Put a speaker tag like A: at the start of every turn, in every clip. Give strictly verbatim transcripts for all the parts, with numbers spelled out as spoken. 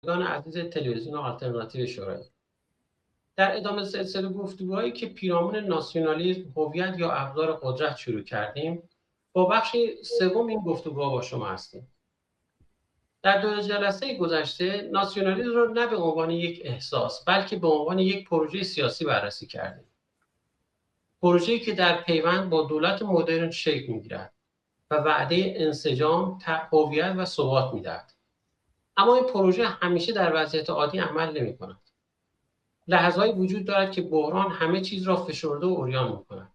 A: عزیز تلویزیون آلترناتیو شورای، در ادامه سلسله گفتگوهایی که پیرامون ناسیونالیسم، هویت یا ابزار قدرت شروع کردیم، با بخش سوم این گفتگوها با شما هستیم. در دو جلسه گذشته ناسیونالیسم را نه به عنوان یک احساس بلکه به عنوان یک پروژه سیاسی بررسی کردیم. پروژه‌ای که در پیوند با دولت مدرن شکل می‌گیرد و وعده انسجام، هویت و ثبات می‌دهد. اما این پروژه همیشه در وضعیت عادی عمل نمی‌کند. لحظه‌ای وجود دارد که بحران همه چیز را فشرده و عریان می‌کند.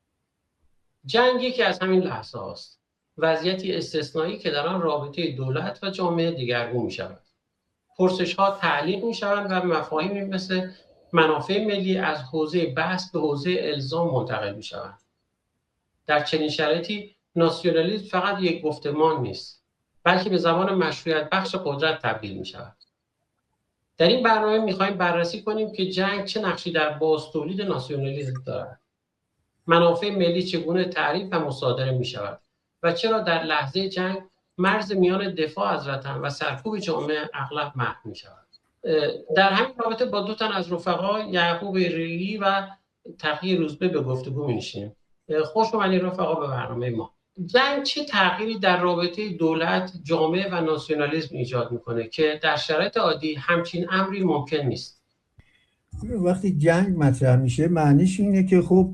A: جنگ یکی از همین لحظه هاست. وضعیتی استثنایی که در آن رابطه دولت و جامعه دگرگون می‌شود. پرسش‌ها تعلیق می‌شوند و مفاهیمی مثل منافع ملی از حوزه بحث به حوزه الزام منتقل می‌شوند. در چنین شرایطی ناسیونالیسم فقط یک گفتمان نیست، بلکه به زبان مشروعیت بخش قدرت تبدیل می‌شود. در این برنامه می‌خوایم بررسی کنیم که جنگ چه نقشی در بازتولید ناسیونالیسم دارد. منافع ملی چگونه تعریف و مصادره می‌شود و چرا در لحظه جنگ مرز میان دفاع از وطن و سرکوب جامعه اغلب محو می‌شود. در همین رابطه با دو تن از رفقا، یعقوب ریلی و تقی روزبه، به گفتگو می‌نشینیم. خوش اومدید رفقا به برنامه ما. جنگ چه تغییری در رابطه دولت، جامعه و ناسیونالیسم ایجاد میکنه که در شرایط عادی همچین امری ممکن نیست؟
B: وقتی جنگ مطرح میشه معنیش اینه که خب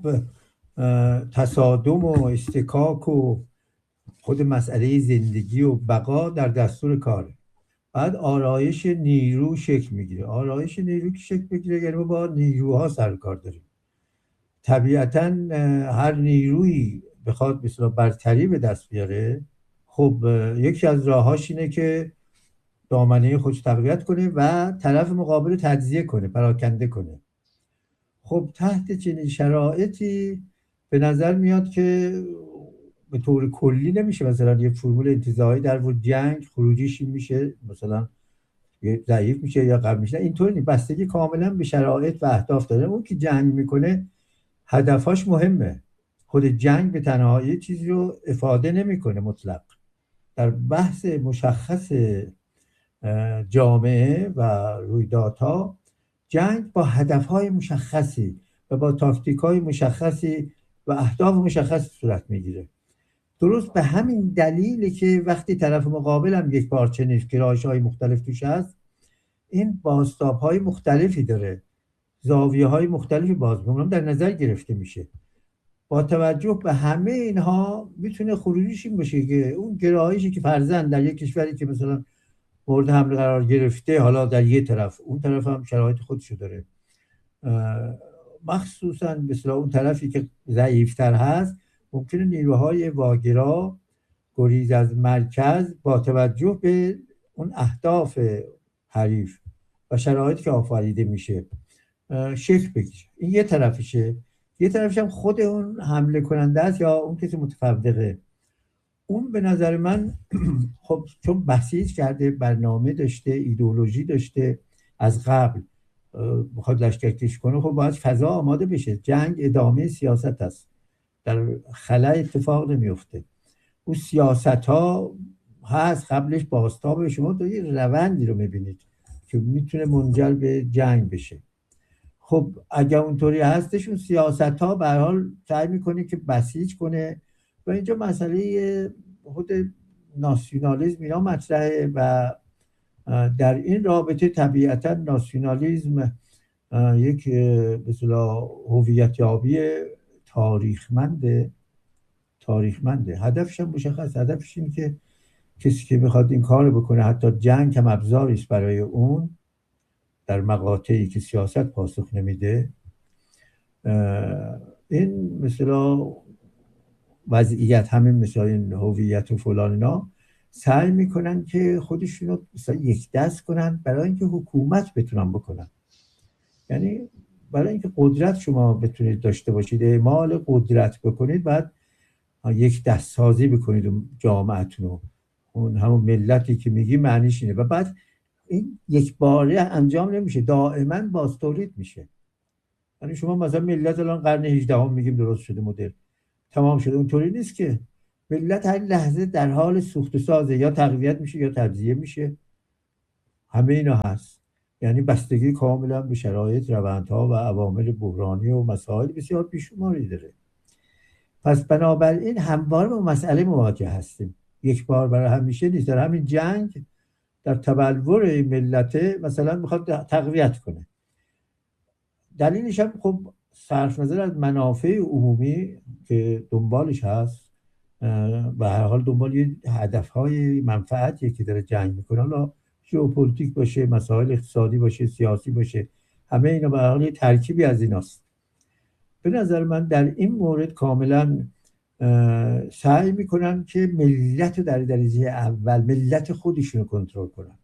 B: تصادم و استکاک و خود مسئله زندگی و بقا در دستور کاره. بعد آرایش نیرو شکل میگیره. آرایش نیرو که شکل میگیره یعنی با نیروها سر کار داریم. طبیعتاً هر نیرویی بخواد مثلا برتری به دست بیاره، خب یکی از راهاش اینه که دامنه خودش تقویت کنه و طرف مقابل رو تجزیه کنه، پراکنده کنه. خب تحت چنین شرایطی به نظر میاد که به طور کلی نمیشه مثلا یه فرمول انتزاعی در و جنگ خروجیش میشه مثلا ضعیف میشه یا قوی میشه. اینطوری نیست، بستگی کاملا به شرایط و اهداف داره. اون که جنگ میکنه هدفاش مهمه. خود جنگ به تنهایی چیزی رو افاده نمیکنه مطلق. در بحث مشخص جامعه و رویدادها، جنگ با هدفهای مشخصی و با تاکتیکهای مشخصی و اهداف مشخصی صورت میگیره. درست به همین دلیلی که وقتی طرف مقابل هم یک پارچه نیست، گرایش‌های مختلف توش هست، این بازتاب‌های مختلفی داره، زاویه‌های مختلفی باز می‌کنه، در نظر گرفته میشه. با توجه به همه اینها میتونه خروجیش این باشه که اون گرایشی که فرضاً در یک کشوری که مثلا مورد حمله قرار گرفته، حالا در یک طرف، اون طرف هم شرایط خودشو داره، مخصوصاً مثلا اون طرفی که ضعیفتر هست ممکنه نیروهای واگرا گریز از مرکز با توجه به اون اهداف حریف و شرایطی که آفریده میشه شکل بگیره. این یه طرفشه. یه طرفش هم خود اون حمله کننده است یا اون کسی متفوقه. اون به نظر من خب چون بسیج کرده، برنامه داشته، ایدئولوژی داشته، از قبل بخواد لشکرکشی کنه، خب باید فضا آماده بشه. جنگ ادامه سیاست است، در خلا اتفاق نمیفته. اون سیاست ها هست، قبلش بازتاب. شما دو یه روندی رو میبینید که میتونه منجر به جنگ بشه. خب اگر اونطوری هستش، اون سیاست ها به هر حال سعی میکنه که بسیج کنه و اینجا مسئله خود ناسیونالیسم اینا مطرحه و در این رابطه طبیعتا ناسیونالیسم یک مثلا هویت یابی تاریخمنده تاریخمنده هدفش هم مشخص. هدفش این که کسی که بخواد این کار بکنه، حتی جنگ هم ابزاری است برای اون در مقاطعی که سیاست پاسخ نمیده، این مثلا وضعیت همین مثلا این هویت و فلان اینا سعی میکنن که خودشونو مثلا یک دست کنن برای اینکه حکومت بتونن بکنن. یعنی برای اینکه قدرت شما بتونید داشته باشید، اعمال قدرت بکنید، بعد یک دست سازی بکنید جامعتون رو، اون همون ملتی که میگی معنیش اینه. و بعد این یک باره انجام نمیشه، دائما باز تولید میشه. یعنی شما مثلا ملت الان قرن هجدهم میگیم درست شده، مدل تمام شده، اونطوری نیست که. ملت هر لحظه در حال سوخت و سازه، یا تقویت میشه یا تجزیه میشه. همه اینا هست. یعنی بستگی کاملا به شرایط، روندها و عوامل بحرانی و مسائل بسیار بیشماری داره. پس بنابراین همواره با مسئله مواجه هستیم، یک بار برای همیشه نیست. در همین جنگ در تبلور ملت مثلا میخواد تقویت کنه، دلیلش هم خب صرف نظر از منافع عمومی که دنبالش هست و هر حال دنبال یه هدفهای منفعتیه که داره جنگ میکنه، حالا ژئوپلیتیک باشه، مسائل اقتصادی باشه، سیاسی باشه، همه اینا به هر حال ترکیبی از ایناست. به نظر من در این مورد کاملا سعی میکنن که ملت رو در درجه اول ملت خودشون رو کنترل کنن.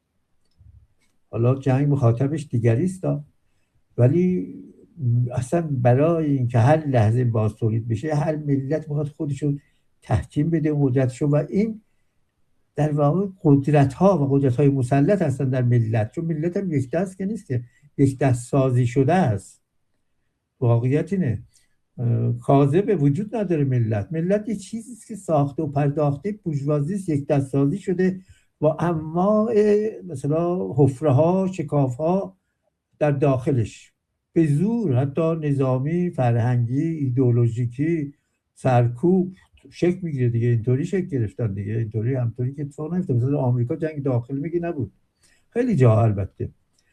B: حالا جنگ مخاطبش دیگریست، ولی اصلا برای اینکه هر لحظه باز تولید بشه هر ملت میخواد خودشون تحکیم بده قدرتشو، و این در واقع قدرت ها و قدرت های مسلط هستن در ملت، چون ملت هم یک دست که نیست، که یک دست سازی شده است. واقعیت اینه، کاذب وجود نداره. ملت ملت یه چیزیست که ساخته و پرداخته بورژوازی یک دست سازی شده با انواع مثلا حفره ها، شکاف ها در داخلش، به زور، حتی نظامی، فرهنگی، ایدئولوژیکی، سرکوب شکل میگیره دیگه. اینطوری شکل گرفتن دیگه، اینطوری همطوری که اتفاق نیفتاد. مثلا آمریکا جنگ داخل میگی نبود، خیلی جا البته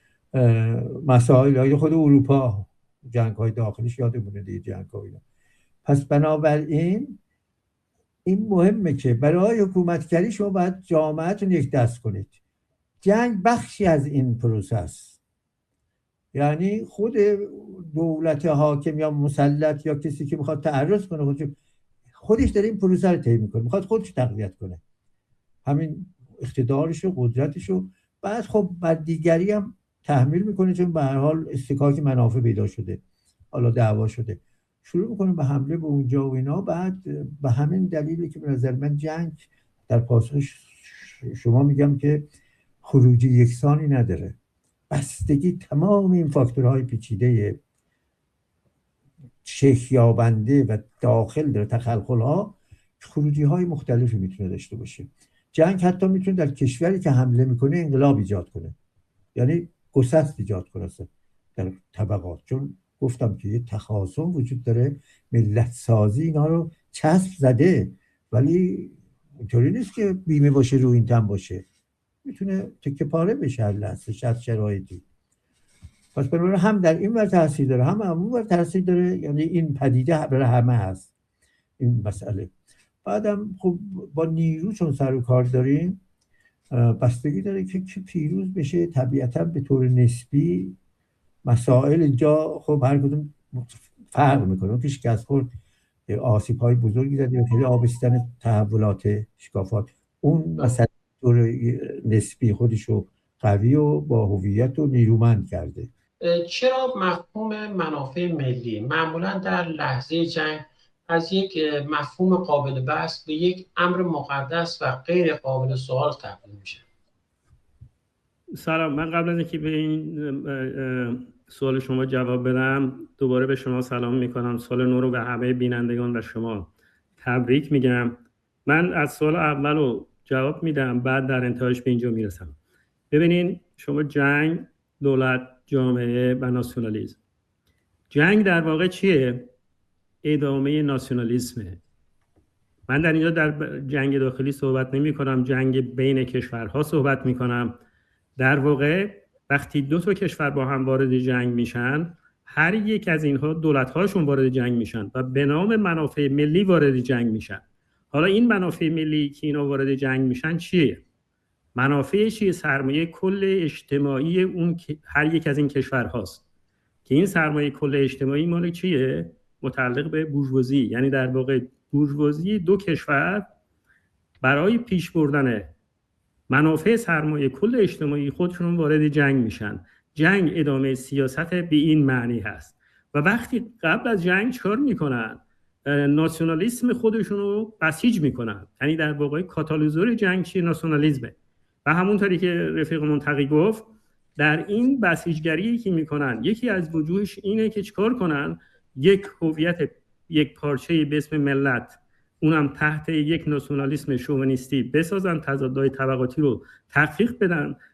B: مسائل های خود اروپا جنگ های داخلیش یادمونه دیگه، جنگ های. پس بنابراین این مهمه که برای حکومتگری شما باید جامعهتون یک دست کنید. جنگ بخشی از این پروسه است. یعنی خود دولت حاکم یا مسلط یا کسی که میخواد تعرض کنه خودش خودش داره این پروسه رو طی میکنه، میخواد خودش تقویت کنه همین اقتدارش و قدرتش رو، بعد خب بر دیگری هم تحمیل میکنه، چون به هر حال استکاک منافع پیدا شده، حالا دعوا شده، شروع میکنه به حمله به اونجا و اینا. بعد به همین دلیلی که به نظر من جنگ در پاسخش شما میگم که خروجی یکسانی نداره. بستگی تمام این فاکتورهای پیچیده شکل یابنده و داخل داره، تخلخل‌ها، خروجی های مختلفی میتونه داشته باشه. جنگ حتی میتونه در کشوری که حمله میکنه انقلاب ایجاد کنه، یعنی گسست ایجاد کنه در طبقات، چون گفتم که یه تخاصم وجود داره، ملت سازی اینا رو چسب زده، ولی اینطوری نیست که بیمه باشه رو این تن باشه، میتونه تکه پاره بشه هر لحظه شرط شرایطی. پس بنابراین هم در این ور تاثیر داره، هم اون ور تاثیر داره، یعنی این پدیده برای همه هست این مسئله. بعدم خب با نیرو چون سر و کار داریم، بستگی داره که کی پیروز بشه. طبیعتا به طور نسبی مسائل اینجا خب هر کدوم فرق میکنه. اون که شکست خورد آسیب های بزرگی زده، خیلی آبستن تحولات، شکافات، اون مسئله طور نسبی خودشو قوی و با هویت و نیرومند کرده.
A: چرا مفهوم منافع ملی معمولا در لحظه جنگ از یک مفهوم قابل بحث به یک امر مقدس و غیر قابل سوال تبدیل میشه؟
C: سلام، من قبل از اینکه به این سوال شما جواب بدم دوباره به شما سلام میکنم. سال نو رو به همه بینندگان و شما تبریک میگم. من از سوال اول رو جواب میدم، بعد در انتهایش به اینجا میرسم. ببینین شما جنگ، دولت، جامعه و ناسیونالیسم. جنگ در واقع چیه؟ ادامه ناسیونالیسمه. من در اینجا در جنگ داخلی صحبت نمی کنم، جنگ بین کشورها صحبت می کنم. در واقع وقتی دو تا کشور با هم وارد جنگ میشن، هر یک از اینها دولت‌هاشون وارد جنگ میشن و به نام منافع ملی وارد جنگ میشن. حالا این منافع ملی که اینا وارد جنگ میشن چیه؟ منافع چیه؟ سرمایه کل اجتماعی اون هر یک از این کشورهاست که این سرمایه کل اجتماعی مال چیه؟ متعلق به بورژوازی. یعنی در واقع بورژوازی دو کشور برای پیش بردن منافع سرمایه کل اجتماعی خودشون وارد جنگ میشن. جنگ ادامه سیاست به این معنی هست. و وقتی قبل از جنگ چکار میکنن؟ ناسیونالیسم خودشون رو بسیج میکنن. یعنی در واقع کاتالیزور جنگ چیه؟ ناسیونالیسمه. و همونطوری که رفیق منتقی گفت، در این بسیجگری که میکنن یکی از وجوهش اینه که چکار کنن؟ یک هویت یک پارچه به اسم ملت، اونم تحت یک ناسیونالیسم شوونیستی بسازن، تضادهای طبقاتی رو تخفیف بدن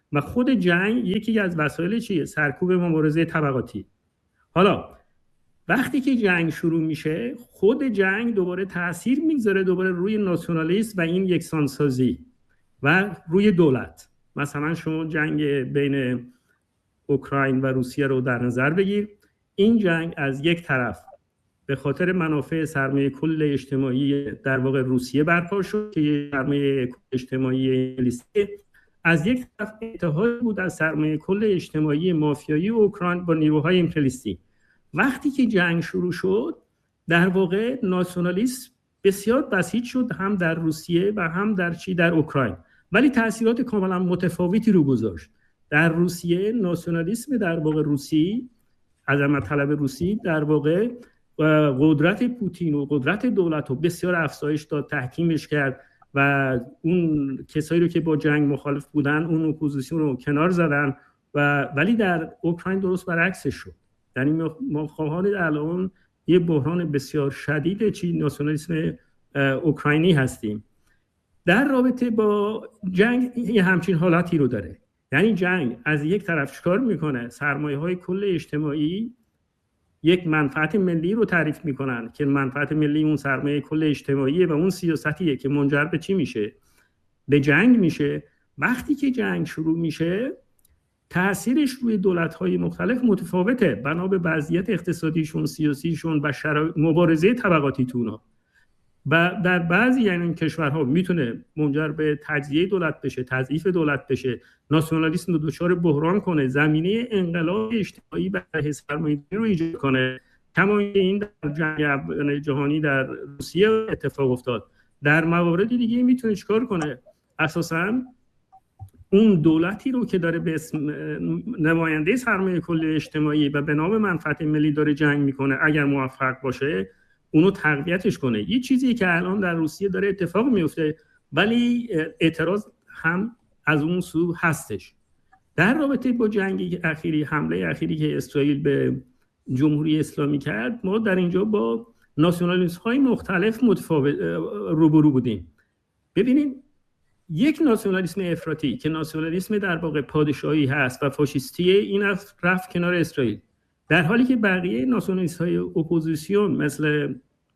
C: و خود جنگ یکی از وسایل چیه؟ سرکوب مبارزه طبقاتی. حالا وقتی که جنگ شروع میشه، خود جنگ دوباره تاثیر میگذاره دوباره روی ناسیونالیسم و این یکسانسازی و روی دولت. مثلا شما جنگ بین اوکراین و روسیه رو در نظر بگیر. این جنگ از یک طرف به خاطر منافع سرمایه کل اجتماعی در واقع روسیه برپا شد که سرمایه اجتماعی انگلیسی، از یک طرف اتحاد بود از سرمایه کل اجتماعی مافیایی اوکراین با نیروهای امپریالیستی. وقتی که جنگ شروع شد در واقع ناسیونالیسم بسیار بسیج شد، هم در روسیه و هم در چی در اوکراین، ولی تاثیرات کاملا متفاوتی رو گذاشت. در روسیه ناسیونالیسم در واقع روسی، عظمت طلب روسی در واقع قدرت پوتین و قدرت دولت رو بسیار افزایش داد، تحکیمش کرد و اون کسایی رو که با جنگ مخالف بودن اون اپوزیسیون رو کنار زدن و ولی در اوکراین درست برعکسش شد. یعنی ما خواهان الان یه بحران بسیار شدید چی ناسیونالیسم اوکراینی هستیم. در رابطه با جنگ یه همچین حالتی رو داره. یعنی جنگ از یک طرف چیکار میکنه؟ سرمایه‌های کل اجتماعی یک منفعت ملی رو تعریف میکنن که منفعت ملی اون سرمایه کل اجتماعیه و اون سیاستیه که منجر به چی میشه؟ به جنگ میشه. وقتی که جنگ شروع میشه تأثیرش روی دولت‌های مختلف متفاوته بنا به وضعیت اقتصادیشون، سیاسیشون و شرایط مبارزه طبقاتی تونا. و در بعضی یعنی این کشورها میتونه منجر به تجزیه دولت بشه، تضعیف دولت بشه، ناسیونالیسم رو دچار بحران کنه، زمینه انقلاب اجتماعی برای سرمایه‌داری رو ایجاد کنه. کما این در جنگ جهانی در روسیه اتفاق افتاد. در موارد دیگه میتونه چیکار کنه؟ اساساً اون دولتی رو که داره به اسم نماینده سرمایه کل اجتماعی و به نام منفعت ملی داره جنگ میکنه، اگر موفق باشه اونو تقویتش کنه. یه چیزی که الان در روسیه داره اتفاق میفته ولی اعتراض هم از اون سو هستش. در رابطه با جنگ اخیری، حمله اخیری که اسرائیل به جمهوری اسلامی کرد، ما در اینجا با ناسیونالیسم های مختلف متفاوت روبرو بودیم. ببینید یک ناسیونالیسم افراطی که ناسیونالیسم در واقع پادشاهی هست و فاشیستیه، این رفت کنار اسرائیل، در حالی که بقیه ناسیونالیست های اپوزیسیون مثل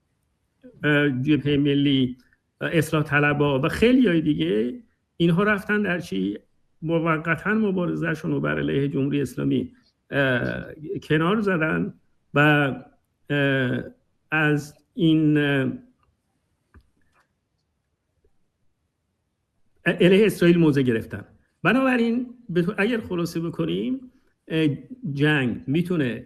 C: جبهه ملی، اصلاح طلبها و خیلی های دیگه، اینها رفتن در چی؟ موقتا مبارزهشون رو بر علیه جمهوری اسلامی کنار زدن و از این علیه اسرائیل موضع گرفتن. بنابراین اگر خلاصه بکنیم، جنگ میتونه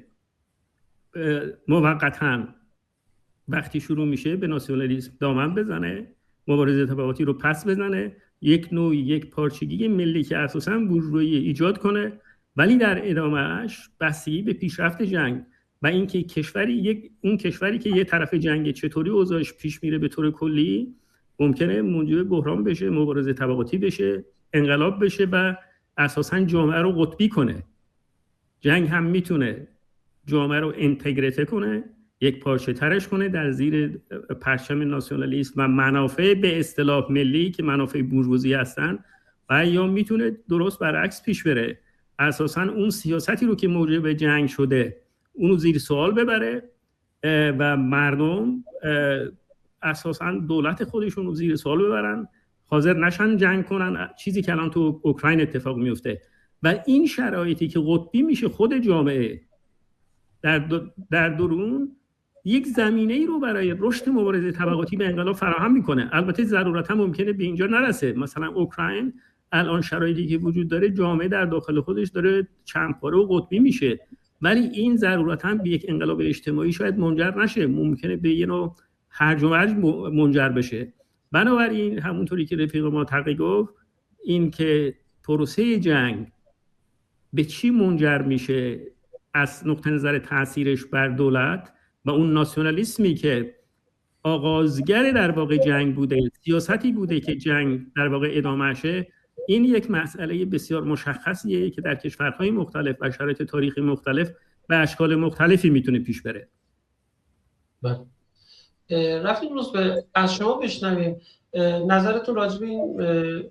C: موقتا وقتی شروع میشه به ناسیونالیسم دامن بزنه، مبارزه طبقاتی رو پس بزنه، یک نوعی یک پارچگی ملی که اساساً بورژوایی ایجاد کنه، ولی در ادامهش بستگی به پیشرفت جنگ و اینکه کشوری یک اون کشوری که یه طرف جنگ چطوری اوضاعش پیش میره به طور کلی ممکنه موجب بحران بشه، مبارزه طبقاتی بشه، انقلاب بشه و اساساً جامعه رو قطبی کنه. جنگ هم میتونه جامعه رو انتگریته کنه، یک پارچه ترش کنه در زیر پرچم ناسیونالیسم و منافع به اصطلاح ملی که منافع بورژوازی هستن، و یا میتونه درست برعکس پیش بره، اساساً اون سیاستی رو که موجب جنگ شده اونو زیر سوال ببره و مردم اساساً دولت خودشون رو زیر سوال ببرن، حاضر نشن جنگ کنن، چیزی که الان تو اوکراین اتفاق میفته. و این شرایطی که قطبی میشه خود جامعه در در درون یک زمینه‌ای رو برای رشد مبارزه طبقاتی به انقلاب فراهم میکنه. البته ضرورتا ممکنه به اینجا نرسه. مثلا اوکراین الان شرایطی که وجود داره، جامعه در داخل خودش داره چند پاره و قطبی میشه، ولی این ضرورتا به یک انقلاب اجتماعی شاید منجر نشه، ممکنه به یه نوع هرج و مرج منجر بشه. بنابراین همونطوری که رفیق ما تقی گفت، این که پروسه جنگ به چی منجر میشه از نقطه نظر تاثیرش بر دولت و اون ناسیونالیسمی که آغازگر در واقع جنگ بوده، سیاستی بوده که جنگ در واقع ادامهشه، این یک مسئله بسیار مشخصیه که در کشورهای مختلف و شرایط تاریخی مختلف به اشکال مختلفی میتونه پیش بره.
A: بله. رفتیم روز به از شما بشنویم نظرتون راجع به این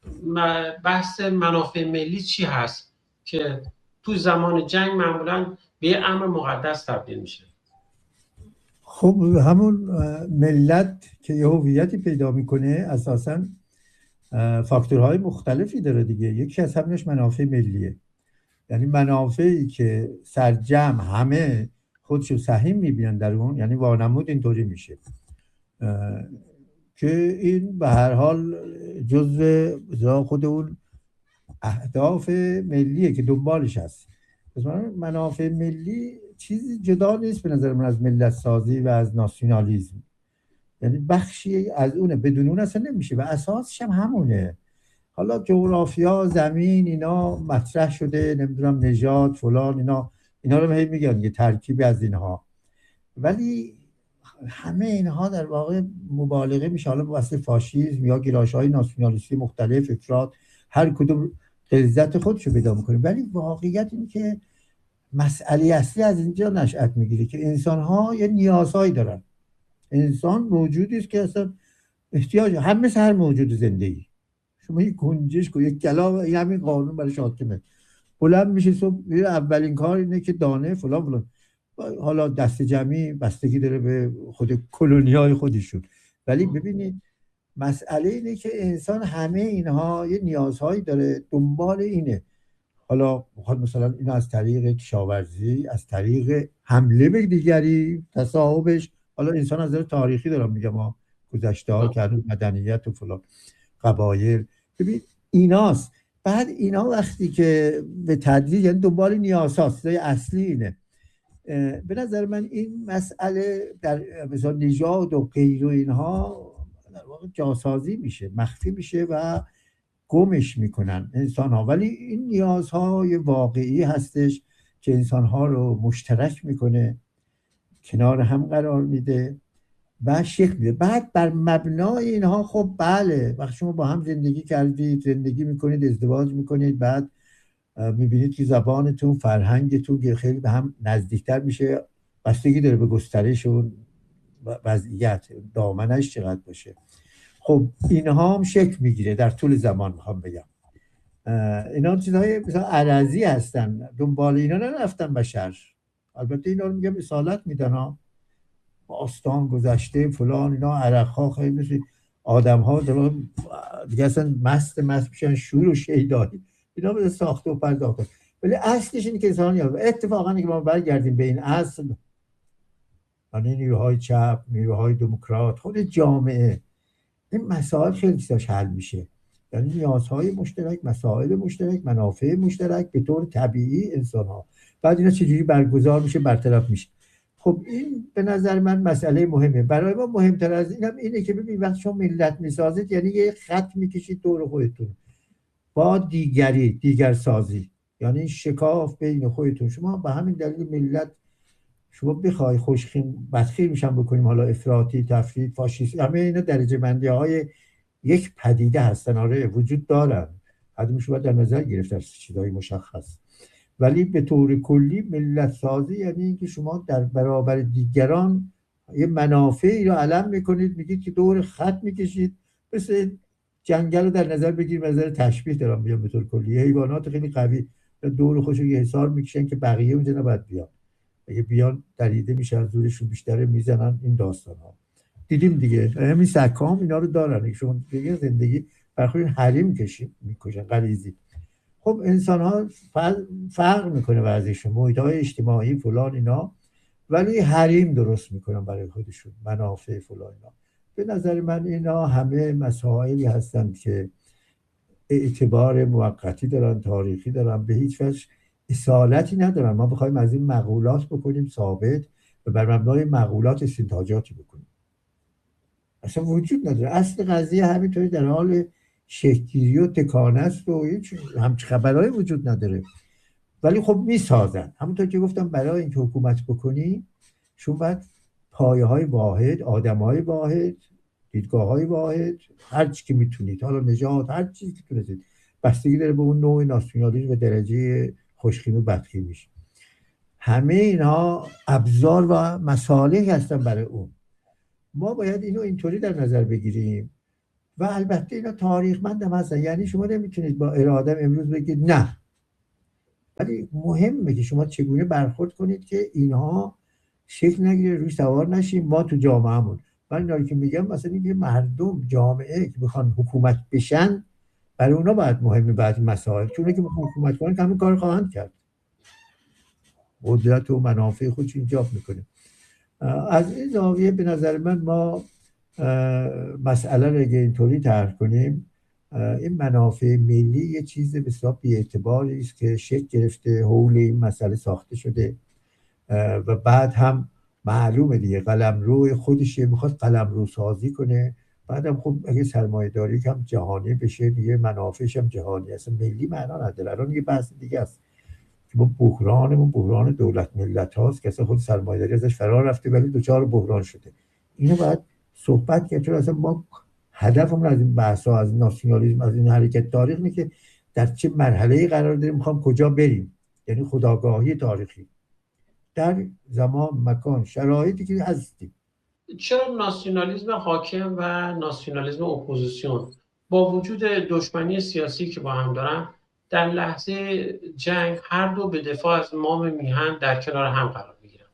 A: بحث منافع ملی چی هست که تو زمان جنگ معمولا به یه امر مقدس تبدیل میشه؟
B: خب همون ملت که یه هویتی پیدا میکنه اساساً فاکتورهای مختلفی داره دیگه. یکی از همینش منافع ملیه، یعنی منافعی که سرجم همه خودشو سهیم میبینن در اون، یعنی وانمود اینطوری میشه که این به هر حال جزء خود اون اهداف ملیه که دنبالش هست. منافع ملی چیزی جدا نیست به نظر من از ملت سازی و از ناسیونالیسم، یعنی بخشی از اونه، بدون اون اصلا نمیشه و اساسش هم همونه. حالا جغرافیا، زمین، اینا مطرح شده، نمیدونم نژاد فلان، اینا اینا رو هی میگن یه ترکیبی از اینها، ولی همه اینها در واقع مبالغه میشه. حالا واسه فاشیسم یا گرایش‌های ناسیونالیستی مختلف، افراط، هر کدوم غلظت خودشو پیدا میکنه، ولی واقعیت اینه که مسئله اصلی از اینجا نشأت میگیره که انسان‌ها یه نیازهایی دارن. انسان موجودی است که اصلا احتیاج هم مثل هر موجود زندگی. شما یک گنجشک و یک کلاغ، این همین قانون برای حاکمه. بلند میشه صبح، اولین کار اینه که دانه فلان فلان، حالا دست جمعی بستگی داره به خود کلونیای خودشون، ولی ببینید مسئله اینه که انسان همه اینها یه نیازهایی داره، دنبال اینه. حالا مثلا این از طریق کشاورزی، از طریق حمله به دیگری، تصاحبش. حالا انسان از نظر تاریخی دارم میگم، ما گذشته ها کردن مدنیت و فلان، قبایل، ببین ایناست. بعد اینا وقتی که به تدریج، یعنی دنبال نیازهاست، اصلی اینه. به نظر من این مسئله در مثلا نژاد و غیر و اینها در واقع جاسازی میشه، مخفی میشه و گمش میکنن انسان ها، ولی این نیازهای واقعی هستش که انسان ها رو مشترک میکنه، کنار هم قرار میده و شکل میده. بعد بر مبنای اینها خب بله، وقتی شما با هم زندگی کردید، زندگی میکنید، ازدواج میکنید، بعد میبینید که زبانتون، فرهنگتون خیلی به هم نزدیکتر میشه، بستگی داره به گسترش و وضعیت دامنش چقدر باشه. خب اینها هم شکل میگیره در طول زمان. میخوام بگم اینا چیزهای مثلا عرضی هستن، دنبال اینا نرفتن بشر. البته اینا رو میگم اصالت میدن ها، باستان گذشته فلان، اینا عرقها خیلی مثل آدم ها دیگه اصلا مست مست میشن، شور و شیدایی، اینا به ساخته و پرداخته، ولی اصلش اینه که انسان یاد. اتفاقا که ما برگردیم به این اصل، یعنی نیروهای چپ، نیروهای دموکرات، خود جامعه، این مسائل خیلی چیزاش حل میشه، یعنی نیازهای مشترک، مسائل مشترک، منافع مشترک به طور طبیعی انسان ها، بعد اینا چجوری برگزار میشه، برطرف میشه. خب این به نظر من مسئله مهمه. برای ما مهمتر از اینم اینه که ببین وقتی شما ملت میسازید، یعنی یه خط میکشید دور خودتون با دیگری، دیگر سازی، یعنی شکاف بین خودتون. شما به همین دلیل ملت، شما بخوای خوشخیم بدخیم میشن بکنیم، حالا افراطی، تفرید، فاشیست، همه اینا درجه بندی های یک پدیده هستن، آره وجود دارن، حدیمش باید در نظر گرفت از چیزهای مشخص، ولی به طور کلی ملت سازی یعنی اینکه شما در برابر دیگران یه منافعی رو علم میکنید، میگید که دور خط میکشید، مثل جنگل رو در نظر بگیرید، نظر تشبیه دارم میگم، به طور کلی حیوانات خیلی قوی دور خودشون یه حصار میکشن که بقیه اونجا نباید بیان، اگه بیان دریده میشن، زورشون بیشتره، میزنن. این داستان ها دیدیم دیگه، همین سکام اینا رو دارن که شما دیگه زندگی برخوری حریم کشید میکشن غریزی. خب انسان ها فرق میکنه وضعشون، محیط های اجتماعی فلان اینا، ولی حریم درست میکنن برای خودشون، منافع فلان اینا. به نظر من اینا همه مسائلی هستند که اعتبار موقتی دارن، تاریخی دارن، به هیچ وجه اصالتی ندارن. ما بخوایم از این مقولات بکنیم ثابت و بر مبنای مقولات استنتاجاتی بکنیم، اصلا وجود نداره. اصل قضیه همینطوری در حال شکل‌گیری و تکانه است و هیچ همچه خبرهای وجود نداره، ولی خب میسازن. همونطور که گفتم برای اینکه حکومت بکنی شما باید پایه های واحد، آدم های واحد، دیدگاه های واحد، هر چی که میتونید، حالا نژاد، هر چیزی که تونید، بستگی داره به اون نوع ناسیونالیسم و درجه خوشخیم و بدخیم میشه. همه اینها ابزار و مصالحی هستن برای اون. ما باید اینو اینطوری در نظر بگیریم و البته اینا تاریخمند هم هستن، یعنی شما نمیتونید با اراده امروز بگید نه، ولی مهمه که شما چگونه برخورد کنید که اینها شکل نگیره، روی سوار نشیم ما تو جامعهمون. من اینا که میگم مثلا اینکه مردم جامعه که بخوان حکومت بشن، برای اونا باید مهمه بعضی مسائل، چون که حکومت کنن همین کار خواهند کرد، قدرت و منافع خودش ایجاب میکنه. از این زاویه به نظر من ما مسئله رو اگه اینطوری طرح کنیم، این منافع ملی یه چیز بسیار بی‌اعتباری است که شکل گرفته حول این مسئله ساخته شده و بعد هم معلومه دیگه قلمرو خودش میخواد قلمرو سازی کنه، بعدم خب اگه سرمایه داری کم جهانی بشه دیگه منافعش هم جهانی است، ملی معنا نداره. الان یه بحث دیگه است که ما بحرانمون بحران دولت ملت هاست که اصلا خود سرمایه داری ازش فرار رفته ولی دوچار بحران شده. اینو باید صحبت کرد، چون اصلا ما هدفمون از این بحث ها، از ناسیونالیسم، از این حرکت تاریخ اینه که در چه مرحله‌ای قرار داریم، میخوام کجا بریم، یعنی خودآگاهی تاریخی در زمان، مکان، شرایطی که هستیم.
A: چرا ناسیونالیسم حاکم و ناسیونالیسم اپوزیسیون با وجود دشمنی سیاسی که با هم دارن، در لحظه جنگ هر دو به دفاع از مام میهن در کنار هم قرار میگیرن؟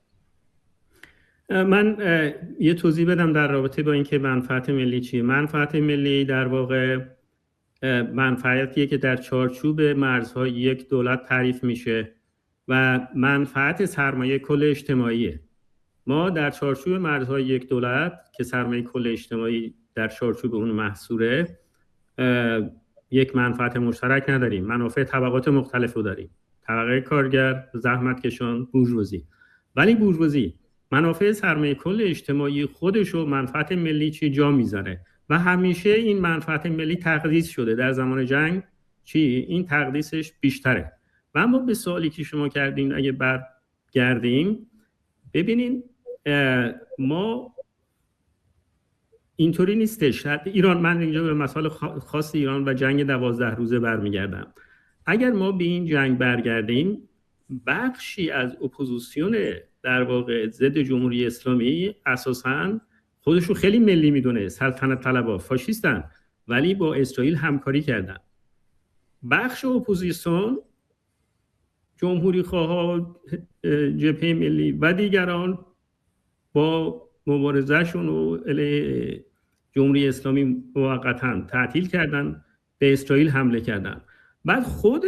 C: من یه توضیح بدم در رابطه با اینکه منفعت ملی چیه. منفعت ملی در واقع منفعتیه که در چارچوب مرزهای یک دولت تعریف میشه و منفعت سرمایه کل اجتماعیه. ما در چارچوب مرزهای یک دولت که سرمایه کل اجتماعی در چارچوب اون محصوره، یک منفعت مشترک نداریم، منافع طبقات مختلف رو داریم، طبقه کارگر، زحمتکشان، بورژوازی. ولی بورژوازی منافع سرمایه کل اجتماعی خودش و منفعت ملی چی جا میذاره و همیشه این منفعت ملی تقدیس شده. در زمان جنگ چی این تقدیسش بیشتره. و اما به سوالی که شما کردین اگه برگردیم ببینین، ما اینطوری نیستش. ایران، من اینجا به مسائل خاص ایران و جنگ دوازده روزه برمیگردم. اگر ما به این جنگ برگردیم، بخشی از اپوزیسیون در واقع ضد جمهوری اسلامی اساساً خودشو خیلی ملی میدونه، سلطنت طلبها، فاشیستن، ولی با اسرائیل همکاری کردن. بخش اپوزیسیون، جمهوری خواها، جبهه ملی و دیگران با مبارزهشون و علیه جمهوری اسلامی موقتاً تعطیل کردن، به اسرائیل حمله کردن. بعد خود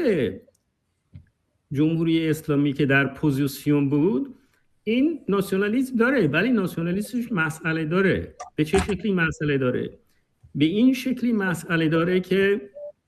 C: جمهوری اسلامی که در پوزیسیون بود، این ناسیونالیسم داره، ولی ناسیونالیسمش مسئله داره. به چه شکلی مسئله داره؟ به این شکلی مسئله داره که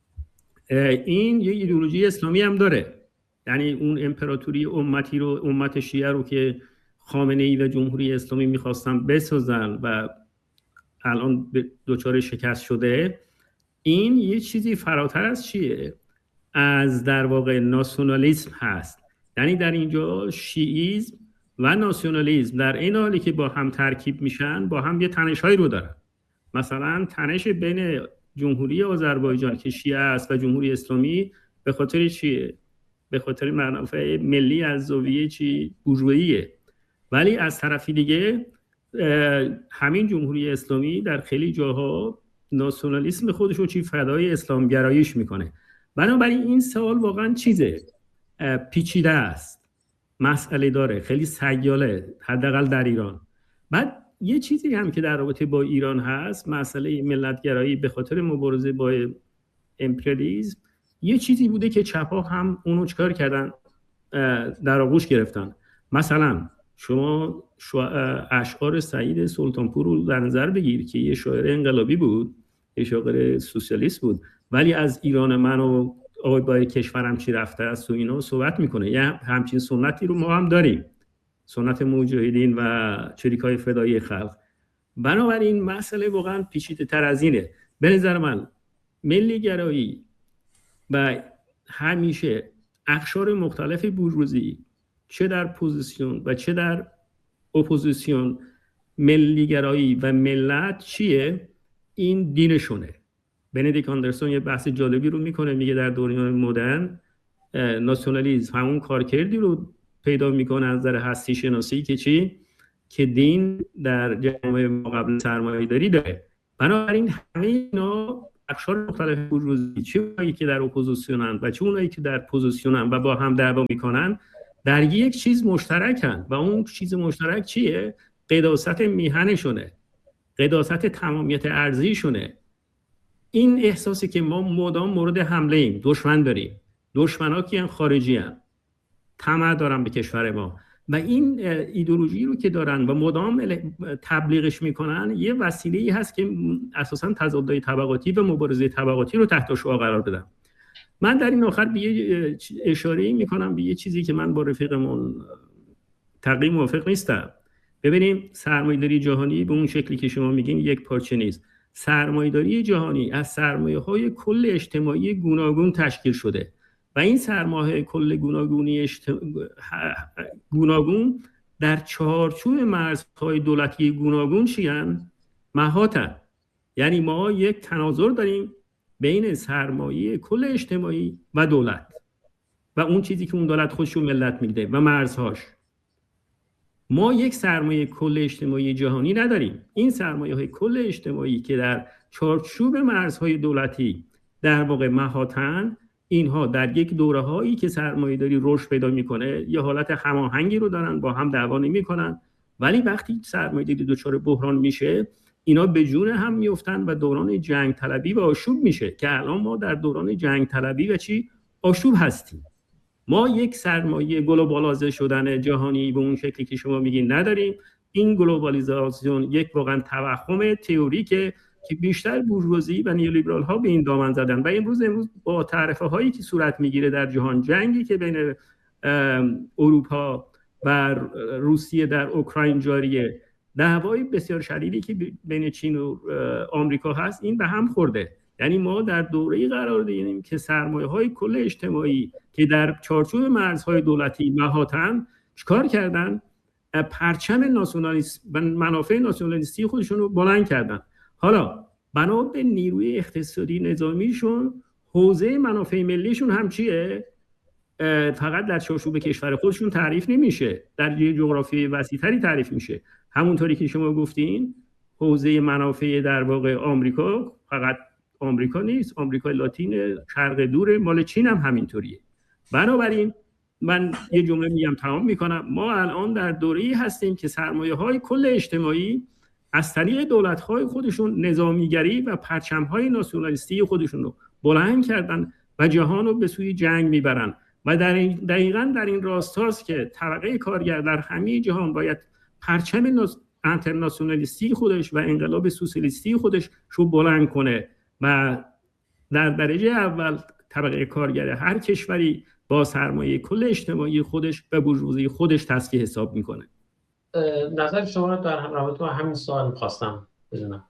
C: این یه ایدئولوژی اسلامی هم داره. یعنی اون امپراتوری امتی رو، امت شیعه رو که خامنه‌ای و جمهوری اسلامی میخواستن بسازن و الان دچار شکست شده، این یه چیزی فراتر از چیه؟ از در واقع ناسیونالیسم هست. یعنی در اینجا شیعیسم و ناسیونالیسم در این حالی که با هم ترکیب میشن، با هم یه تنش‌هایی رو دارن. مثلا تنش بین جمهوری آذربایجان که شیعه است و جمهوری اسلامی به خاطر چیه؟ به خاطر منافع ملی از زاویه چی؟ بورژواییه. ولی از طرفی دیگه همین جمهوری اسلامی در خیلی جاها ناسیونالیسم خودش رو چی فدای اسلام گراییش میکنه. بنابراین این سوال واقعا چیزه پیچیده است، مسئله داره، خیلی سیاله، حداقل در ایران. بعد یه چیزی هم که در رابطه با ایران هست، مسئله ملتگرایی به خاطر مبارزه با امپریالیسم، یه چیزی بوده که چپ‌ها هم اونو چکار کردن، در آغوش گرفتن. مثلا شما اشعار سعید سلطانپور رو در نظر بگیر که یه شاعر انقلابی بود، یه شاعر سوسیالیست بود، ولی از ایران من و آقای با کشورم چی رفته است و اینا صحبت میکنه. یه همچین سنتی رو ما هم داریم، سنت مجاهدین و چریکای فدایی خلق. بنابراین مسئله واقعا پیچیده تر از اینه. به نظر من ملی گرایی و همیشه اقشار مختلف بورژوازی، چه در پوزیسیون و چه در اپوزیسیون، ملی گرایی و ملت چیه؟ این دینشونه. بندیکت آندرسون یه بحث جالبی رو میکنه، میگه در دنیای مدرن ناسیونالیسم همون کارکردی رو پیدا میکنه از نظر هستی شناسی که چی؟ که دین در جامعه ما قبل سرمایه‌داری داره. بنابراین همه اینا اقشار مختلف بورژوازی، چه اونایی که در اپوزیسیونن و چه اونایی که در پوزیشنن و با هم دعوا میکنن، در یک چیز مشترکن و اون چیز مشترک چیه؟ قداست میهنشونه، قداست تمامیت ارضیشونه. این احساسی که ما مدام مورد حمله ایم، دشمن داریم، دشمنا کیان؟ خارجی هستند، طمع دارن به کشور ما و این ایدئولوژی رو که دارن و مدام تبلیغش میکنن یه وسیله‌ای هست که اساساً تضادهای طبقاتی و مبارزه طبقاتی رو تحت شعاع قرار بدن. من در این آخر به یه اشاره‌ای میکنم به یه چیزی که من با رفیقمون تقریبا موافق نیستم. ببینیم سرمایه‌داری جهانی به اون شکلی که شما میگین یک پارچه نیست. سرمایه‌داری جهانی از سرمایه‌های کل اجتماعی گوناگون تشکیل شده و این سرمایه کل گوناگونی اجت... گوناگون در چارچوب مرزهای دولتی گوناگون چیان؟ مهاتن. یعنی ما یک تناظر داریم بین سرمایه کل اجتماعی و دولت و اون چیزی که اون دولت خودشو ملت میده و مرزهاش. ما یک سرمایه کل اجتماعی جهانی نداریم. این سرمایه های کل اجتماعی که در چارچوب مرزهای دولتی در واقع مهاتن، اینها در یک دوره هایی که سرمایه داری رشد پیدا میکنه یه حالت هماهنگی رو دارن، با هم دعوا نمیکنن، ولی وقتی سرمایه داری دچار بحران میشه اینا به جون هم میافتن و دوران جنگ طلبی و آشوب میشه که الان ما در دوران جنگ طلبی و چی آشوب هستیم. ما یک سرمایه گلوبالایزه شدن جهانی به اون شکلی که شما میگین نداریم. این گلوبالیزاسیون یک واقعا توهم تئوریکه که بیشتر بورژوازی و نیولیبرال ها به این دامن زدن و امروز امروز با تعرفه هایی که صورت میگیره در جهان، جنگی که بین اروپا و روسیه در اوکراین جاریه، دعوای بسیار شدیدی که بین چین و آمریکا هست، این به هم خورده. یعنی ما در دوره‌ای قرار داریم که سرمایه‌های کل اجتماعی که در چارچوب مرزهای دولتی مهاتن چیکار کردن؟ پرچم ناسیونالیسم و منافع ناسیونالیستی خودشون رو بلند کردن. حالا بنا به نیروی اقتصادی نظامیشون حوزه منافع ملیشون هم چیه؟ فقط در چارچوب کشور خودشون تعریف نمیشه، در یه جغرافی وسیع‌تری تعریف میشه. همونطوری که شما گفتین حوزه منافع در واقع آمریکا فقط آمریکا نیست، آمریکای لاتین، شرق دور، مال چین هم همینطوریه. بنابراین من یه جمله میگم تمام میکنم، ما الان در دوره‌ای هستیم که سرمایه‌های کل اجتماعی از طریق دولت‌های خودشون نظامیگری و پرچم‌های ناسیونالیستی خودشون رو بلند کردن و جهان رو به سوی جنگ میبرن و در این دقیقاً در این راستاست که طبقه کارگر در همه جهان باید پرچم انترناسیونالیستی خودش و انقلاب سوسیالیستی خودش رو بلند کنه و در درجه اول طبقه کارگر هر کشوری با سرمایه کل اجتماعی خودش و بورژوازی خودش تصفیه حساب میکنه.
A: نظر شما رو در رابطه با همین سوال می‌خواستم بدونم.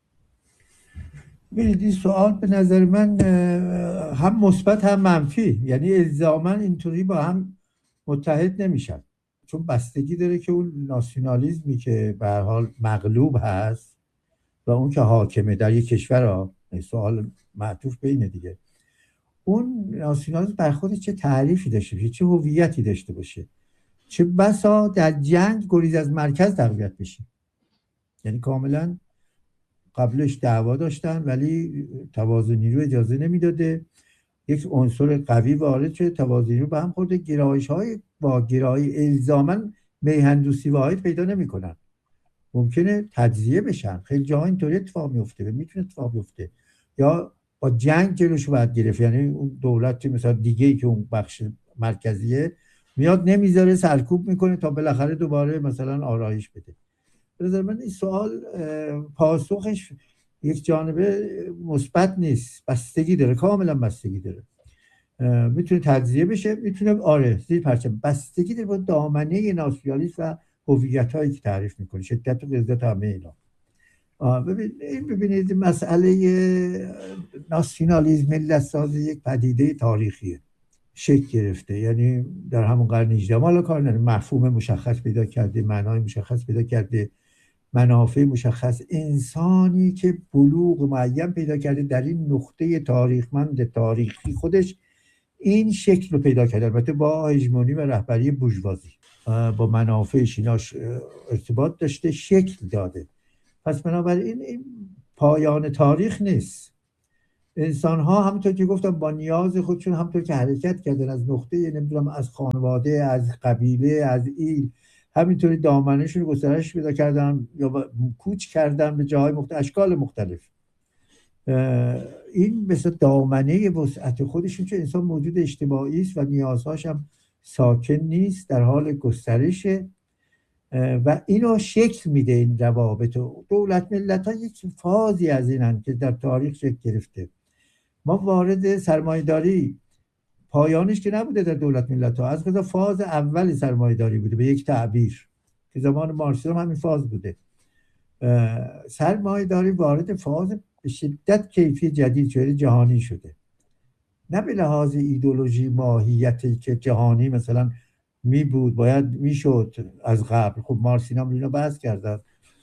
B: ببینید این سوال به نظر من هم مثبت هم منفی، یعنی الزاما اینطوری با هم متحد نمیشن، چون بستگی داره که اون ناسیونالیسمی که به هر حال مغلوب هست و اون که حاکمه در یک کشور ها، سوال معطوف به اینه دیگه، اون ناسیونالیسم بر خودش چه تعریفی داشته باشه، چه هویتی داشته باشه، چه بسا در جنگ گریز از مرکز تقویت بشه. یعنی کاملا قبلش دعوا داشتن ولی توازن نیرو اجازه نمیداده، یک عنصر قوی وارد شده، توازن نیرو به هم خورده، گرایش‌های با گرایی الزاماً میهندوستی واحد پیدا نمی‌کنن، ممکنه تجزیه بشن. خیلی جاها اینطوری اتفاق میفته، میتونه اتفاق بیفته، یا با جنگ جلوشو باید گرفت. یعنی اون دولت مثلا دیگه‌ای که اون بخش مرکزیه میاد نمیذاره، سرکوب میکنه تا بالاخره دوباره مثلا آرایش بده. به نظر من این سوال پاسخش یک جانبه مثبت نیست، بستگی داره، کاملا بستگی داره. میتونه تجزیه بشه، میتونه آره زیر پرچم، بستگی داره با دامنه ناسیونالیسم و هویتایی که تعریف میکنه، شدت و غلظت همه اینا. ببینید ببینید مسئله ناسیونالیسم ملت سازی یک پدیده تاریخیه، شکل گرفته، یعنی در همون قرن هجدهم حالا کار نداره، مفهوم مشخص پیدا کرده، معنای مشخص پیدا کرده، منافع مشخص، انسانی که بلوغ معین پیدا کرده در این نقطه تاریخمند تاریخی خودش این شکل رو پیدا کرده، البته با هژمونی و رهبری بورژوازی با منافعش ایناش ارتباط داشته، شکل داده. پس بنابراین این پایان تاریخ نیست. انسان ها همونطور که گفتم با نیاز خودشون همونطور که حرکت کردن از نقطه نمیدونم از خانواده، از قبیله، از ایل، همینطوری دامنهشون گسترش پیدا کردن یا کوچ کردن به جاهای مختلف، اشکال مختلف. این مثل دامنه وسعت خودشون، چون انسان موجود اجتماعی است و نیازهاش هم ساکن نیست، در حال گسترشه و اینو شکل میده. این روابط و دولت ملت ها یک فازی از اینن که در تاریخ شکل گرفته. ما وارد سرمایه‌داری پایانش که نبوده در دولت ملت ها، از قضا فاز اول سرمایه‌داری بوده به یک تعبیر که زمان مارکسیسم همین فاز بوده. سرمایه‌داری وارد فاز به شدت کیفی جدید شده، جهانی شده، نه به لحاظ ایدئولوژی ماهیتی که جهانی مثلا می بود باید میشد از قبل. خب مارکسینا هم اینو بحث کردن،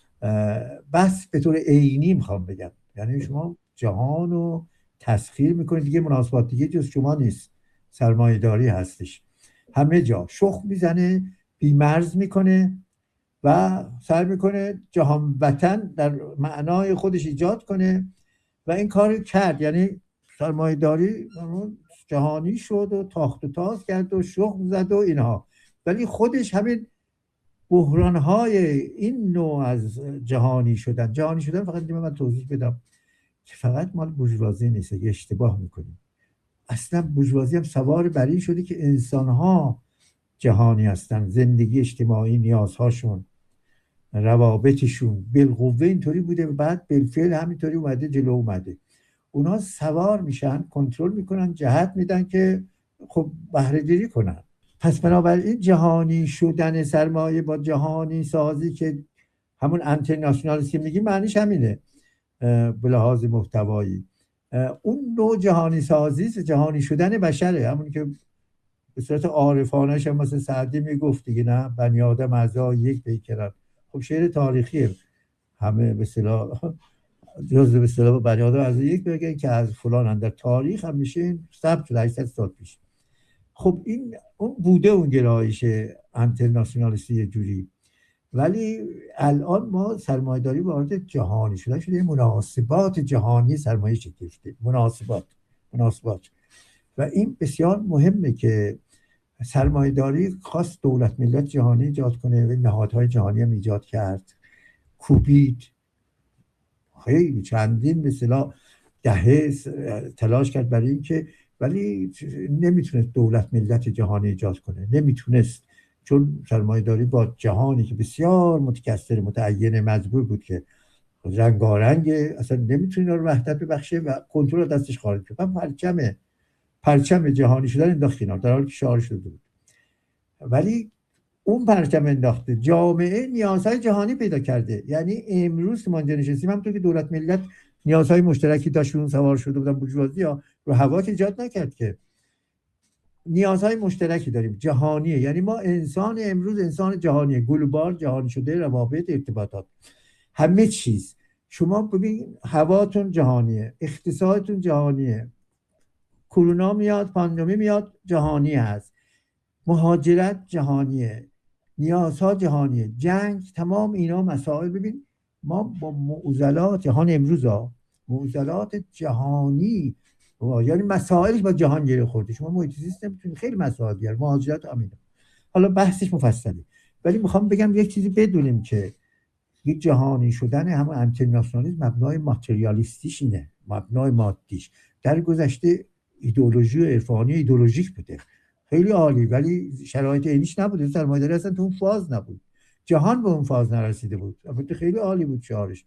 B: بس به طور عینی میخوام بگم، یعنی شما جهان رو تسخیر میکنید دیگه، مناسبات دیگه جز شما نیست، سرمایه داری هستش، همه جا شخم میزنه، بیمرز میکنه و سعی میکنه جهان وطن در معنای خودش ایجاد کنه و این کار کرد. یعنی سرمایه داری جهانی شد و تاخت و تاز کرد و شخم زد و اینها، ولی خودش همین بحرانهای این نوع از جهانی شدن جهانی شدن فقط دیگه من توضیح بدم که فقط مال بورژوازی نیست، که اشتباه میکنیم. اصلا بورژوازی هم سوار بر این شده که انسانها جهانی هستن، زندگی اجتماعی، نیازهاشون، روابطشون بالقوه اینطوری بوده و بعد بالفعل همینطوری اومده جلو اومده. اونا سوار میشن، کنترل میکنن، جهت میدن که خب بهره گیری کنن. پس بنابراین جهانی شدن سرمایه با جهانی سازی که همون انترنشنالیسم میگی معنیش همینه به لحاظ محتوایی. اون نوع جهانی سازی جهانی شدن بشره، همون که به صورت عارفانه‌اش هم مثل سعدی میگفت دیگه، نه بنی آدم اعضا یک پیکرن. خب شعر تاریخیه، همه به اصطلاح جز به اصطلاح بنی آدم اعضا یک بگن که از فلان در تاریخ هم میشه این ثبت شده هشتصد سال پیش. خب این اون بوده اون گرایش انترنشنالیستی یه جوری، ولی الان ما سرمایه‌داری وارد جهانی شده شده، مناسبات جهانی سرمایه شکل گرفته، مناسبات مناسبات و این بسیار مهمه که سرمایه‌داری خواست دولت ملت جهانی ایجاد کنه و نهادهای جهانی هم ایجاد کرد، کوبید خیلی چندین مثلا دهه تلاش کرد برای این که، ولی نمیتونست دولت ملت جهانی ایجاد کنه، نمیتونست، چون سرمایه‌داری با جهانی که بسیار متکثر متعین مجبور بود که رنگارنگ اصلا نمیتونه رو وحدت ببخشه و کنترل دستش خارج شد. پرچم پرچم جهانی شدن انداخت کنار در حالی که شعار شده بود، ولی اون پرچم انداخته جامعه نیازهای جهانی پیدا کرده. یعنی امروز که ما اینجا نشستیم همونطور که دولت ملت نیازهای مشترکی داشتون سوار شده بودن بورژوازی‌ها رو هوا که ایجاد نکرد، که نیازهای مشترکی داریم جهانیه. یعنی ما انسان امروز انسان جهانیه، گلوبال، جهانی شده، روابط، ارتباطات، همه چیز. شما ببین هواتون جهانیه، اقتصادتون جهانیه، کرونا میاد، پاندمی میاد، جهانی هست، مهاجرت جهانیه، نیازها جهانیه، جنگ، تمام اینا مسائل. ببین ما با معضلات جهان امروز ها معضلات جهانی، یعنی مسائلی با جهان گره خورده. شما محیط زیست نمیتونید، خیلی مسائل دیگر، مهاجرت همینه، حالا بحثش مفصله، ولی میخوام بگم یک چیزی بدونیم که یک جهانی شدن همون انترنشنالیسم مبنای ماتریالیستیش اینه، مبنای مادیش. در گذشته ایدئولوژی و عرفانی ایدئولوژیک بوده، خیلی عالی، ولی شرایط عینیش نبوده. سرمایه‌داری اصلا تو اون فاز نبود، جهان به اون فاز نرسیده بود. البته خیلی عالی بود شعارش،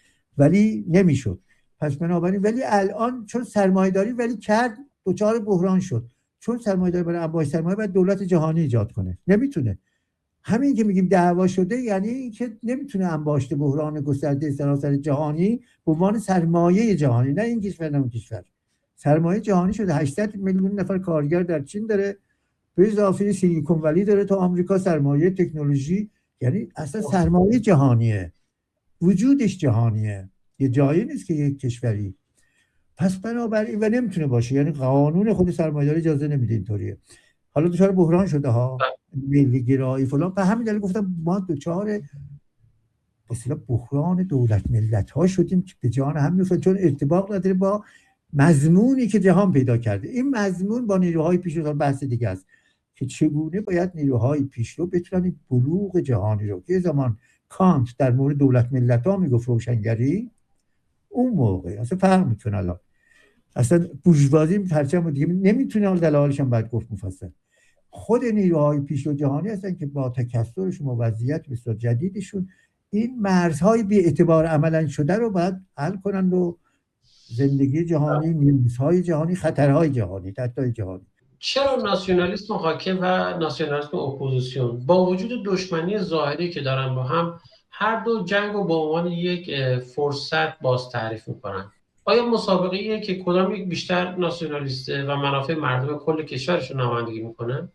B: ولی نمیشد. پس بنابراین ولی الان چون سرمایه‌داری ولی کرد دچار بحران شد، چون سرمایه‌داری برای انباش سرمایه باید دولت جهانی ایجاد کنه، نمیتونه. همین که میگیم دعوا شده یعنی که نمیتونه انباشت بحران گسترده سراسر جهانی به عنوان سرمایه جهانی، نه این کشور نه اون کشور، سرمایه جهانی شده. هشتصد میلیون نفر کارگر در چین داره، به اضافه سیلیکون ولی داره تا آمریکا، سرمایه تکنولوژی، یعنی اصلا سرمایه جهانیه، وجودش جهانیه، یه جایی نیست که یک کشوری. پس بنابراین و نمیتونه باشه، یعنی قانون خود سرمایه‌داری اجازه نمیده اینطوریه. حالا دچار بحران شده ها، ملی گرایی فلان، به همین دلیل گفتم ما دچار اصلا بحران دولت ملت ها شدیم که به جان هم میفتن، چون ارتباط نداره با مضمونی که جهان پیدا کرده. این مضمون با نیروهای پیشرو بحث دیگه است که چگونه باید نیروهای پیشرو بتونن بلوغ جهانی رو که زمان کانت در مورد دولت ملت ها میگفت روشنگری، اون موقع اصلا فرق میکنه. الان اصلا بورژوازی پرچم دیگه نمیتونه دلایلش هم باید گفت مفصل. خود نیروهای پیشرو جهانی هستن که با تکثرشون و وضعیت بسیار جدیدشون این مرزهای بی اعتبار عملا شده رو باید حل کنن و زندگی جهانی، نیازهای جهانی، خطرهای جهانی، تهدیدهای جهانی.
A: چرا ناسیونالیسم حاکم و ناسیونالیسم اپوزیسیون با وجود دشمنی ظاهری که دارن با هم، هر دو جنگ رو به عنوان یک فرصت باز تعریف میکنن؟ آیا مسابقه ایه که کدام یک بیشتر ناسیونالیسته و منافع مردم کل کشورش رو نمایندگی میکنه؟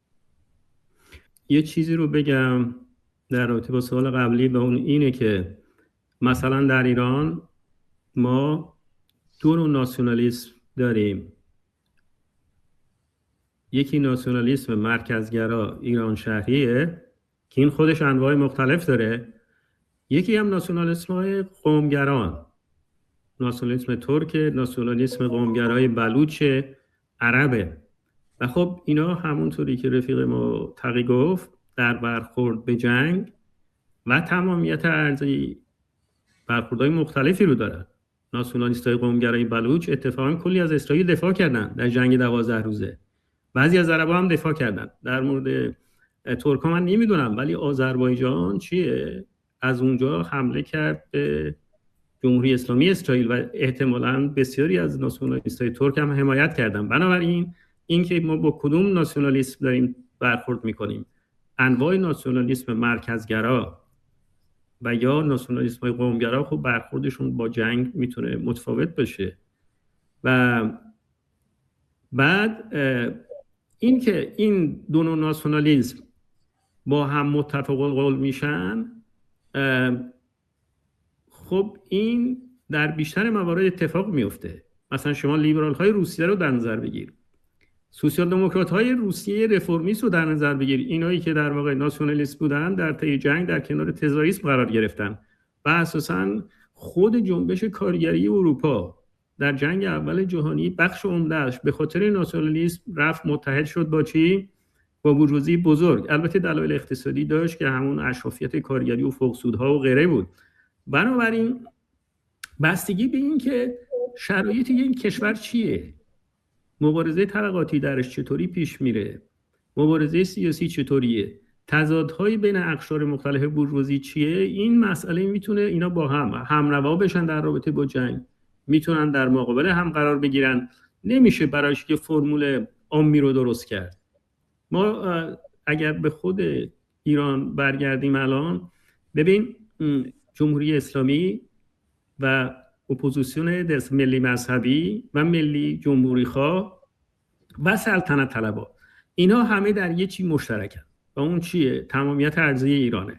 C: یه چیزی رو بگم در رابطه با سوال قبلی و اون اینه که مثلا در ایران ما دو نوع ناسیونالیسم داریم. یکی ناسیونالیسم مرکزگرا ایران شهریه که این خودش انواع مختلف داره. یکی هم ناسیونالیسم های قومگران، ناسیونالیسم ترک، ناسیونالیسم قومگرای بلوچ، عربه. و خب اینا همونطوری که رفیق ما تقی گفت در برخورد به جنگ و تمامیت ارضی برخوردهای مختلفی رو دارن. ناسیونالیست‌های قومگرای بلوچ اتفاقا کلی از اسرائیل دفاع کردن در جنگ دوازده روزه. بعضی از عربا هم دفاع کردن. در مورد ترکا من نمیدونم، ولی آذربایجان چیه از اونجا حمله کرد به جمهوری اسلامی اسرائیل و احتمالاً بسیاری از ناسیونالیست‌های ترک هم حمایت کردن. بنابراین اینکه ما با کدوم ناسیونالیسم داریم برخورد میکنیم، انواع ناسیونالیسم مرکزگرا و یا ناسیونالیسم های قومگرا، خب برخوردشون با جنگ میتونه متفاوت باشه. و بعد این که این دو نوع ناسیونالیسم با هم متفق القول میشن، خب این در بیشتر موارد اتفاق میفته. مثلا شما لیبرال های روسیه رو در نظر بگیر، سوسیال دموکرات های روسیه رفرمیست رو در نظر بگیر، اینایی که در واقع ناسیونالیست بودن در طی جنگ در کنار تزاریسم قرار گرفتن و اساساً خود جنبش کارگری اروپا در جنگ اول جهانی بخش عمده‌اش به خاطر ناسیونالیسم رفت متحد شد با چی؟ با بورژوازی بزرگ. البته دلایل اقتصادی داشت که همون اشرافیت کارگری و فوق‌سودها و غیره بود. بنابراین بستگی به این که شرایط این کشور چیه، مبارزه طبقاتی درش چطوری پیش میره، مبارزه سیاسی چطوریه، تضادهای بین اقشار مختلف بورژوازی چیه، این مسئله میتونه اینا با هم همروا بشن در رابطه با جنگ، میتونن در مقابل هم قرار بگیرن. نمیشه برایش که فرمول عامی رو درست کرد. ما اگر به خود ایران برگردیم الان، ببین جمهوری اسلامی و اپوزیسیون دست ملی مذهبی و ملی جمهوری خواه و سلطنت طلبها، اینا همه در یه چی مشترکن و اون چیه؟ تمامیت ارضی ایرانه.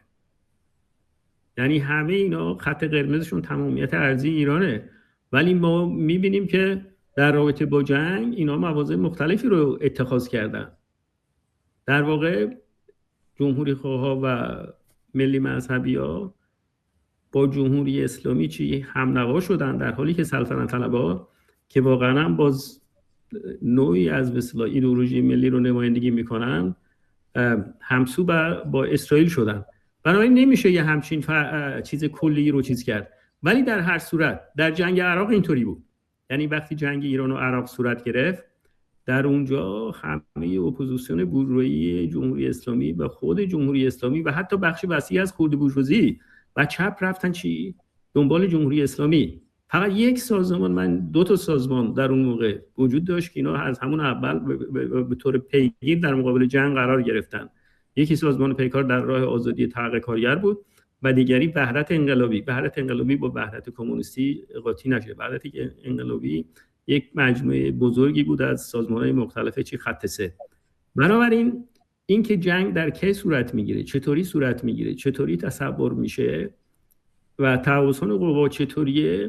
C: یعنی همه اینا خط قرمزشون تمامیت ارضی ایرانه، ولی ما میبینیم که در رابطه با جنگ اینا مواضع مختلفی رو اتخاذ کردن. در واقع جمهوری خواه و ملی مذهبی ها با جمهوری اسلامی چی همنوا شدن، در حالی که سلطنت طلبها که واقعا هم باز نوعی از به اصطلاح ایدئولوژی ملی رو نمایندگی میکنن همسو با اسرائیل شدن. بنابراین نمیشه یه همچین چیز کلی رو چیز کرد. ولی در هر صورت در جنگ عراق اینطوری بود. یعنی وقتی جنگ ایران و عراق صورت گرفت، در اونجا همه اپوزیسیون بورژوایی جمهوری اسلامی و خود جمهوری اسلامی و حتی بخش وسیعی از کرد بورژوازی و چپ رفتن چی؟ دنبال جمهوری اسلامی. فقط یک سازمان، من دو تا سازمان در اون موقع وجود داشت که اینا از همون اول به طور پیگیر در مقابل جنگ قرار گرفتن. یکی سازمان پیکار در راه آزادی تحقیق کارگر بود و دیگری وحدت انقلابی. وحدت انقلابی با وحدت کمونیستی قاطی نشه. وحدت انقلابی یک مجموعه بزرگی بود از سازمان‌های مختلف چی خط سه. بنابراین این که جنگ در کی صورت میگیره، چطوری صورت میگیره، چطوری تصور میشه و توازن قوا چطوریه،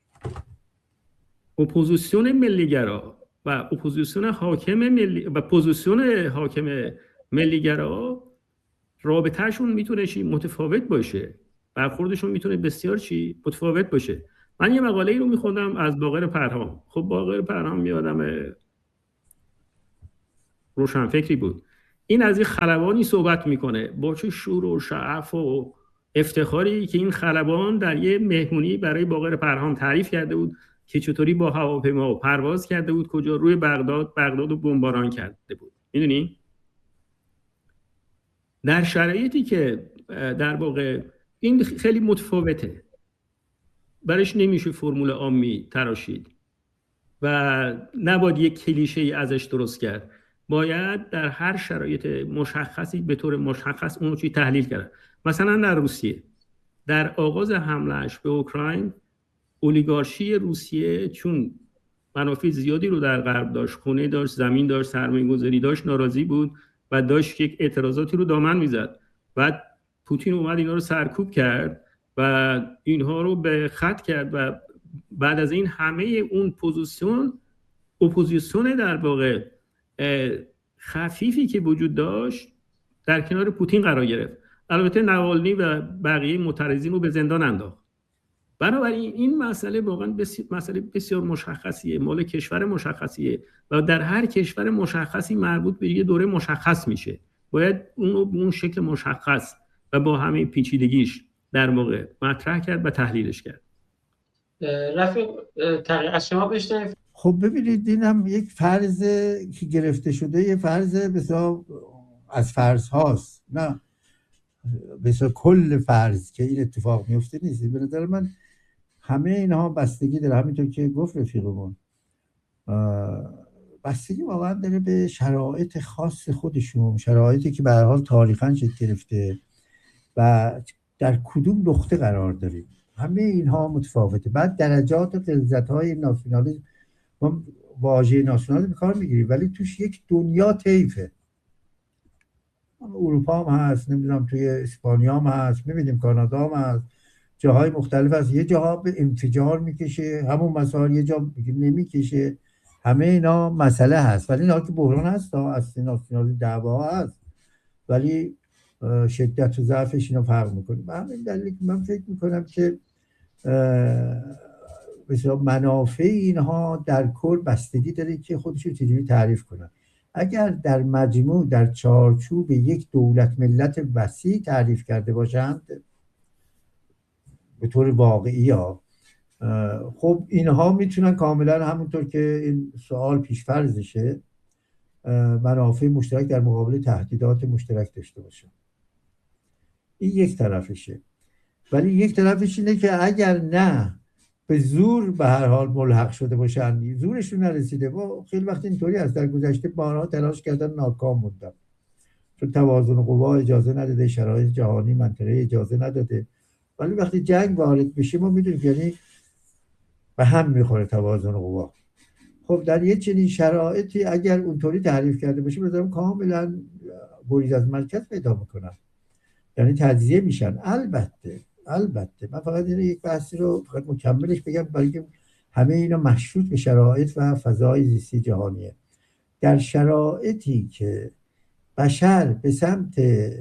C: اپوزیسیون ملیگرا و اپوزیسیون حاکم ملی و پوزیسیون حاکم ملیگرا رابطهشون میتونه چی متفاوت باشه. برخوردشون میتونه بسیار چی متفاوت باشه. من یه مقاله ای رو میخوندم از باقر پرهام. خب باقر پرهام یه آدم روشنفکری بود. این از این خلبانی صحبت میکنه با چه شور و شعف و افتخاری که این خلبان در یه مهمونی برای باقر پرهام تعریف کرده بود که چطوری با هواپیما پرواز کرده بود کجا، روی بغداد بغداد رو بمباران کرده بود. میدونی در شرایطی که در واقع این خیلی متفاوته، برش نمیشه فرمول عامی تراشید و نباید یک کلیشه ای ازش درست کرد. باید در هر شرایط مشخصی به طور مشخص اون رو چی تحلیل کرد. مثلا در روسیه در آغاز حملهش به اوکراین، اولیگارشی روسیه چون منافع زیادی رو در غرب داشت، خونه داشت، زمین داشت، سرمایه‌گذاری داشت، ناراضی بود و داشت یک اعتراضاتی رو دامن میزد. بعد پوتین اومد اینا رو سرکوب کرد و اینها رو به خط کرد و بعد از این همه اون پوزیسیون اپوزیسیون در واقع خفیفی که وجود داشت در کنار پوتین قرار گرفت. البته نوالنی و بقیه معترضین رو به زندان انداخت. بنابراین این مسئله واقعا بسیار مسئله بسیار مشخصیه، مال کشور مشخصیه و در هر کشور مشخصی مربوط به یه دوره مشخص میشه. باید اون رو به اون شکل مشخص و با همه پیچیدگیش در واقع مطرح کرد و تحلیلش کرد.
A: رفیق تقریبا از شما بشنویم.
B: خب ببینید این هم یک فرض که گرفته شده، یه فرض بسیار از فرض هاست، نه بسیار کل فرض که این اتفاق میفته نیست. به نظر من همه اینها بستگی داره، همینطور که گفت رفیقمون، بستگی واقعا داره به شرایط خاص خودشون، شرایطی که به هر حال تاریخاً شکل گرفته و در کدوم نقطه قرار داریم. همه اینها متفاوته. بعد درجات و غلظت‌های ناسیونالیسم، ما واژه ناسیونالیسم به کار میگیریم ولی توش یک دنیا طیفه. اروپا هم هست، نمیدونم توی اسپانیا هم هست، میبینیم کانادا هم هست، جاهای مختلف هست. یه جاها به انفجار میکشه همون مسائل، یه جا نمیکشه. همه اینا مسئله هست ولی اینا که بحران هست، اصلی ناسیونالیسم دعوا هست ولی شدت و ضعفش اینا فرق میکنه. به همین دلیل من فکر میکنم که مثلا منافع اینها در کل بستگی داره که خودشو چجوری تعریف کنن. اگر در مجموع در چارچوب یک دولت ملت وسیع تعریف کرده باشند به طور واقعی ها، خب اینها میتونن کاملا همونطور که این سوال پیش فرضشه منافع مشترک در مقابل تهدیدات مشترک داشته باشن. این یک طرفشه. ولی یک طرفش اینه که اگر نه به زور به هر حال ملحق شده باشن، زورشون نرسیده. با خیلی وقت اینطوری هست، در گذشته بارها تلاش کردن ناکام موندن چون توازن قوا اجازه نداده، شرایط جهانی منطقه اجازه نداده. ولی وقتی جنگ وارد بشه ما میدونیم یعنی به هم میخوره توازن قوا. خب در یه چنین شرایطی اگر اونطوری تعریف کرده باشه بذارم کاملا گریز از مرکز پیدا میکنن، یعنی تجزیه میشن. البته البته من فقط این یک بحثی رو فقط مکملش بگم برای که همه اینا مشروط به شرایط و فضای زیستی جهانیه. در شرایطی که بشر به سمت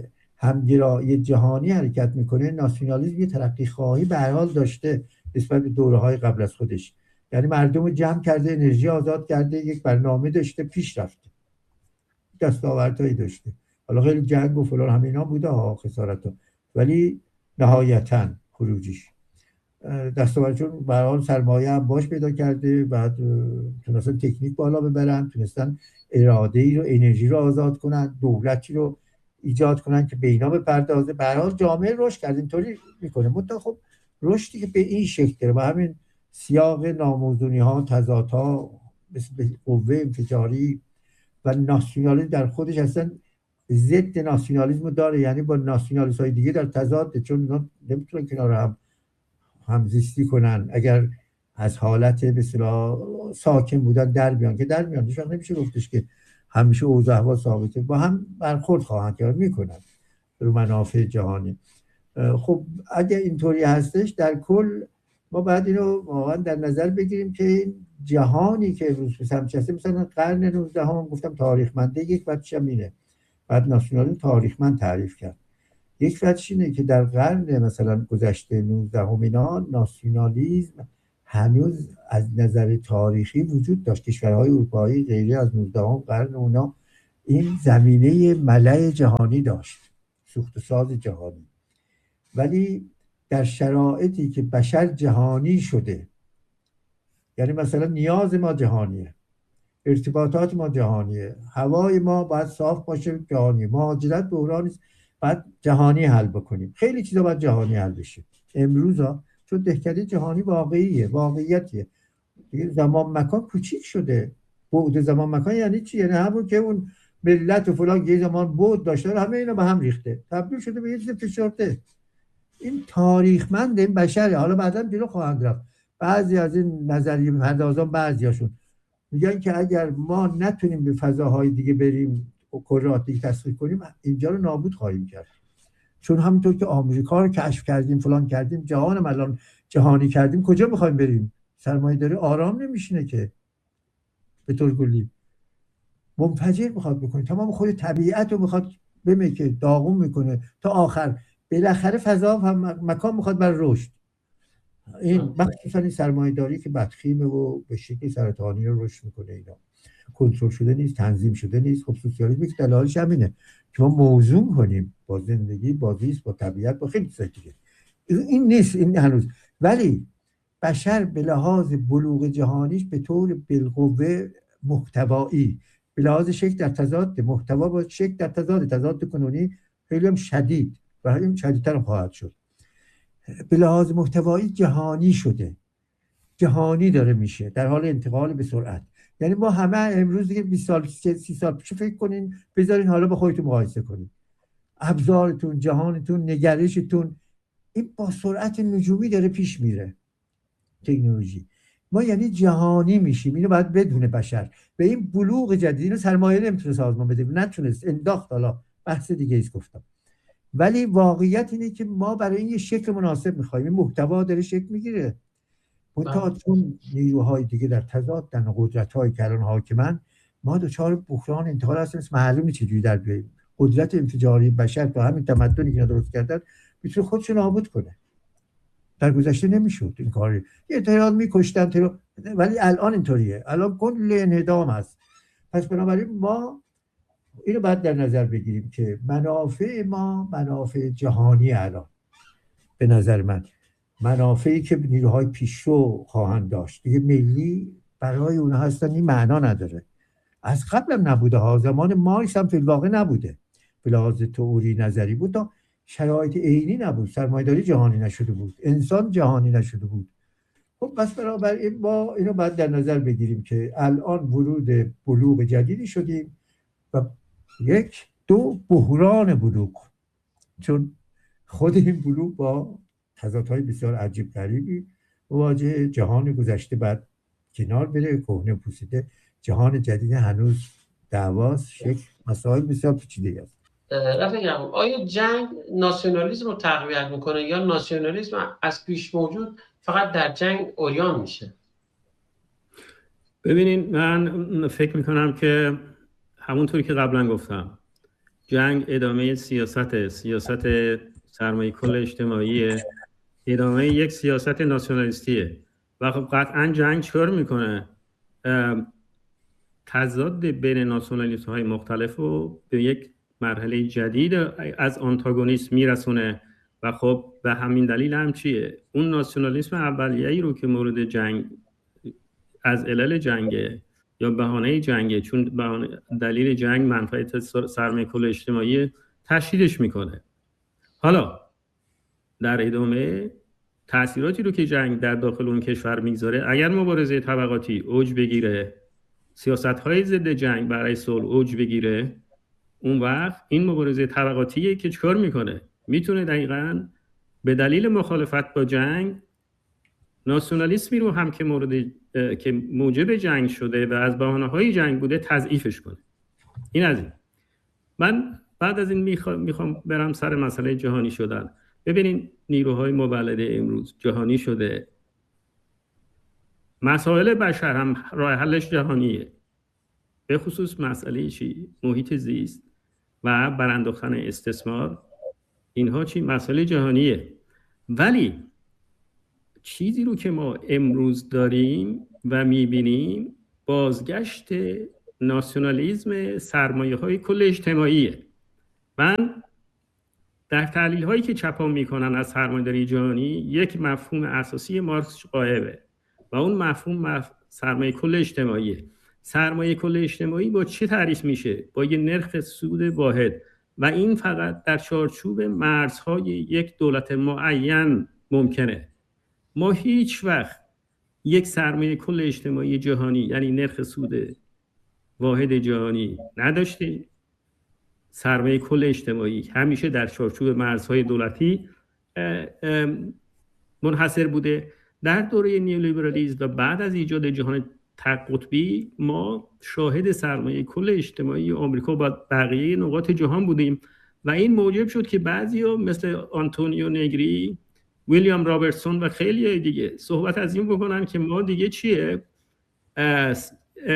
B: همگرایی جهانی حرکت میکنه، ناسیونالیسم یه ترقی خواهی به هر حال داشته نسبت به دوره‌های قبل از خودش. یعنی مردم رو جمع کرده، انرژی آزاد کرده، یک برنامه داشته، پیش رفته، دستاوردهایی داشته. حالا خیلی جنگ و فلان همه اینا بوده ها، خسارت‌ها، ولی نهایتاً خروجیش دستاورد چون به هر حال سرمایه هم باش پیدا کرده، بعد تونستن تکنیک بالا ببرن، تونستن اراده ای رو، انرژی رو آزاد کنن، دولتی رو ایجاد کنن که به اینا بپردازه. به هر حال جامعه رشد کرد، اینطوری میکنه. منتها خب رشدی که به این شکل داره با همین سیاق ناموزونی ها، تضادها، مثل قوه انفجاری و ناسیونالیسم در خودش اصلا ضد ناسیونالیسم داره، یعنی با ناسیونالیست های دیگه در تضاد، چون اینا نمیتونن کنار هم همزیستی کنن. اگر از حالت به اصطلاح ساکن بودن در بیان که در میان، هیچ وقت نمیشه گفتش که همیشه اوضاع احوال ثابته، با هم برخورد خواهند کرد، میکنن رو منافع جهانی. خب اگر اینطوری هستش در کل ما باید اینو واقعا در نظر بگیریم که جهانی که روز به سمت هست، مثلا قرن نوزدهم گفتم تاریخمنده، یک بچه‌م اینه، بعد ناسیونالیسم تاریخمند تعریف کرد. یک وجهش اینه که در قرن مثلا گذشته نوزدهم اینا ناسیونالیسم هنوز از نظر تاریخی وجود داشت. کشورهای اروپایی غیری از نوزدهم قرن اونا این زمینه ملأ جهانی داشت، سوخت و ساز جهانی. ولی در شرایطی که بشر جهانی شده، یعنی مثلا نیاز ما جهانیه، ارتباطات ما جهانیه، هوای ما باید صاف باشه جهانی، مهاجرت بحران نیست باید جهانی حل بکنیم، خیلی چیزا باید جهانی حل بشه امروز ها، چون دهکده جهانی واقعیه، واقعیتیه دیگه. زمان مکان کوچیک شده. بعد زمان مکان یعنی چی؟ یعنی همون که اون ملت و فلان یه زمان بعد داشته، همه اینا به هم ریخته، تبدیل شده به یه چیز فشرده. این تاریخمند این بشره. حالا بعدا جلو خواهند رفت. بعضی از این نظریه پردازان، بعضیاشون میگن که اگر ما نتونیم به فضاهای دیگه بریم و کرات دیگه تسخیر کنیم، اینجا رو نابود خواهیم کرد. چون همونطور که آمریکا رو کشف کردیم، فلان کردیم، جهان الان جهانی کردیم، کجا میخوایم بریم؟ سرمایه‌داری آرام نمیشینه که به طور کلی منفجر میخواد بکنه، تمام خود طبیعت رو میخواد بمکه، داغون میکنه تا آخر. بالاخره فضا هم مکان میخواد برای رشد. این مخصوصا این سرمایه‌داری که بدخیمه و به شکل سرطانی رو رشد میکنه، اینا کنترل شده نیست، تنظیم شده نیست. خب سوسیالیسم که دلایلش همینه که ما موزون کنیم با زندگی، با زیست، با طبیعت، با خیلی چیزا دیگه. این نیست، این هنوز. ولی بشر به لحاظ بلوغ جهانیش به طور بالقوه محتوایی، به لحاظ شکل در تضاد محتوا با شکل در تضاد، تضاد کنونی خیلی هم شدید و این شدیدتر هم خواهد شد. به لحاظ محتوایی جهانی شده، جهانی داره میشه، در حال انتقال به سرعت. یعنی ما همه امروز دیگه بیست سال سی سال پیش فکر کنین، بذارین حالا با خودتون مقایسه کنین، ابزارتون، جهانتون، نگرشتون، این با سرعت نجومی داره پیش میره تکنولوژی. ما یعنی جهانی میشیم. اینو باید بدونه بشر. به این بلوغ جدید اینو سرمایه نمیتونه سازمان بده، نتونست، انداخت. حالا بحث دیگه ایست گفتم. ولی واقعیت اینه که ما برای این یه شکل مناسب میخوایم، این محتوا داره شکل میگیره. منتها چون نیروهای دیگه در تضادن و قدرت‌های که الان حاکمن، ما دچار بحران انتقال هستیم. معلوم نیست چجوری در بیاییم. قدرت انفجاری بشر تو همین تمدنی که درست کردن میتونه خودشو نابود کنه. در گذشته نمیشد این کاری. یه تعداد میکشتن ترور، ولی الان اینطوریه. الان کل انهدام هست. پس بنابراین ما اینو باید در نظر بگیریم که منافع ما منافع جهانی الان، به نظر من منافعی که نیروهای پیشرو خواهند داشت دیگه، ملی برای اونها هستن، این معنا نداره. از قبل هم نبوده ها، زمان مارکس هم فی الواقع نبوده، به لحاظ تئوری نظری بود، تا شرایط عینی نبود، سرمایه‌داری جهانی نشده بود، انسان جهانی نشده بود. خب بس بنابراین ما اینو باید در نظر بگیریم که الان ورود بلوغ جدیدی شدیم و یک دو بحران بلوغ، چون خود این بلوغ با تضادهای بسیار عجیب غریبی مواجه، جهان گذشته بعد کنار بره، کهنه پوسیده، جهان جدید هنوز دعواست، شکل مسائل بسیار پیچیده است.
A: رفیقم، آیا جنگ ناسیونالیسم رو تقویت میکنه یا ناسیونالیسم از پیش موجود فقط در جنگ عریان میشه؟
C: ببینید، من فکر میکنم که همونطوری که قبلا گفتم، جنگ ادامه سیاست سیاست سرمایه کل اجتماعی، ادامه یک سیاست ناسیونالیستیه و خب قطعا جنگ چور میکنه تضاد بین ناسیونالیست های مختلف رو به یک مرحله جدید از آنتاگونیسم میرسونه و خب به همین دلیل هم چیه؟ اون ناسیونالیسم اولیه‌ای رو که مورد جنگ از علل جنگه یا بهانه جنگه، چون بهانه دلیل جنگ منفعت سرمایه کل اجتماعی، تشدیدش میکنه. حالا در ادامه تأثیراتی رو که جنگ در داخل اون کشور میگذاره، اگر مبارزه طبقاتی اوج بگیره، سیاست‌های ضد جنگ برای صلح اوج بگیره، اون وقت این مبارزه طبقاتیه که چکار میکنه؟ میتونه دقیقاً به دلیل مخالفت با جنگ ناسیونالیسمی رو هم که مورد که موجب جنگ شده و از بهانه‌های جنگ بوده تضعیفش کنه. این از این. من بعد از این میخوام میخوام برم سر مسئله جهانی شدن. ببینین نیروهای مولده امروز جهانی شده، مسائل بشر هم راه حلش جهانیه، به خصوص مسئله چی؟ محیط زیست و برانداختن استثمار. اینها چی مسئله جهانیه. ولی چیزی رو که ما امروز داریم و میبینیم بازگشت ناسیونالیسم سرمایه های کل اجتماعیه. من در تحلیل هایی که چپا میکنن از سرمایه‌داری جهانی یک مفهوم اساسی مارکس غایبه و اون مفهوم مف... سرمایه کل اجتماعیه. سرمایه کل اجتماعی با چه تعریف میشه؟ با یه نرخ سود واحد و این فقط در چارچوب مرزهای یک دولت معین ممکنه. ما هیچ وقت یک سرمایه کل اجتماعی جهانی یعنی نرخ سود واحد جهانی نداشتیم. سرمایه کل اجتماعی همیشه در چارچوب مرزهای دولتی منحصر بوده. در دوره نیولیبرالیسم و بعد از ایجاد جهان تک قطبی ما شاهد سرمایه کل اجتماعی آمریکا و بقیه نقاط جهان بودیم و این موجب شد که بعضیا مثل آنتونیو نگری، ویلیام رابرتسون و خیلی دیگه صحبت از این بکنن که ما دیگه چیه از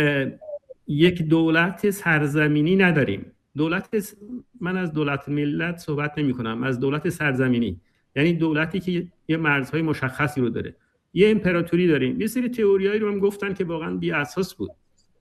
C: یک دولت سرزمینی نداریم. دولت من از دولت ملت صحبت نمی کنم، از دولت سرزمینی، یعنی دولتی که یه مرزهای مشخصی رو داره. یه امپراتوری داریم. یه سری تئوریایی رو هم گفتن که واقعا بی اساس بود.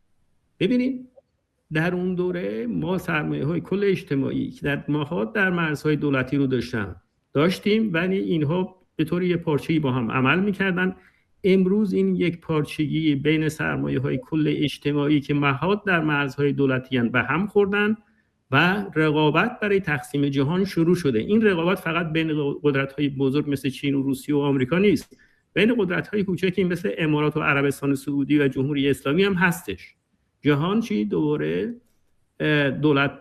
C: ببینید در اون دوره ما سرمایه‌های کل اجتماعی که در ماهات در مرزهای دولتی رو داشتن داشتیم ولی اینها به طور یه پارچه‌ای با هم عمل می‌کردن. امروز این یک پارچگی بین سرمایه‌های کل اجتماعی که ماهات در مرزهای دولتی ان به هم خوردن و رقابت برای تقسیم جهان شروع شده. این رقابت فقط بین قدرت‌های بزرگ مثل چین و روسیه و آمریکا نیست، بین قدرت‌های کوچکی مثل امارات و عربستان سعودی و جمهوری اسلامی هم هستش. جهان چی دوباره دولت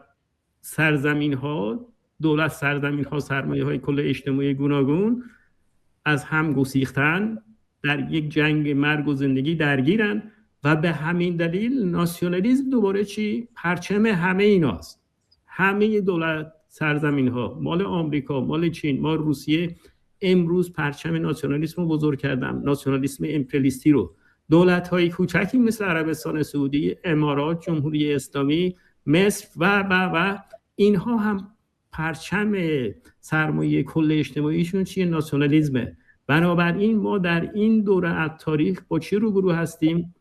C: سرزمین‌ها دولت سرزمین‌ها سرمایه‌های کل اجتماعی گوناگون از هم گسیختن، در یک جنگ مرگ و زندگی درگیرن و به همین دلیل ناسیونالیسم دوباره چی پرچم همه ایناست. همه دولت سرزمین ها مال آمریکا، مال چین، مال روسیه امروز پرچم ناسیونالیسم رو بزرگ کردن، ناسیونالیسم امپریالیستی رو. دولت های کوچکی مثل عربستان سعودی، امارات، جمهوری اسلامی، مصر و و و اینها هم پرچم سرمایه کل اجتماعیشون چیه؟ ناسیونالیسمه. بنابراین ما در این دوره از تاریخ با چه روبرو هستیم؟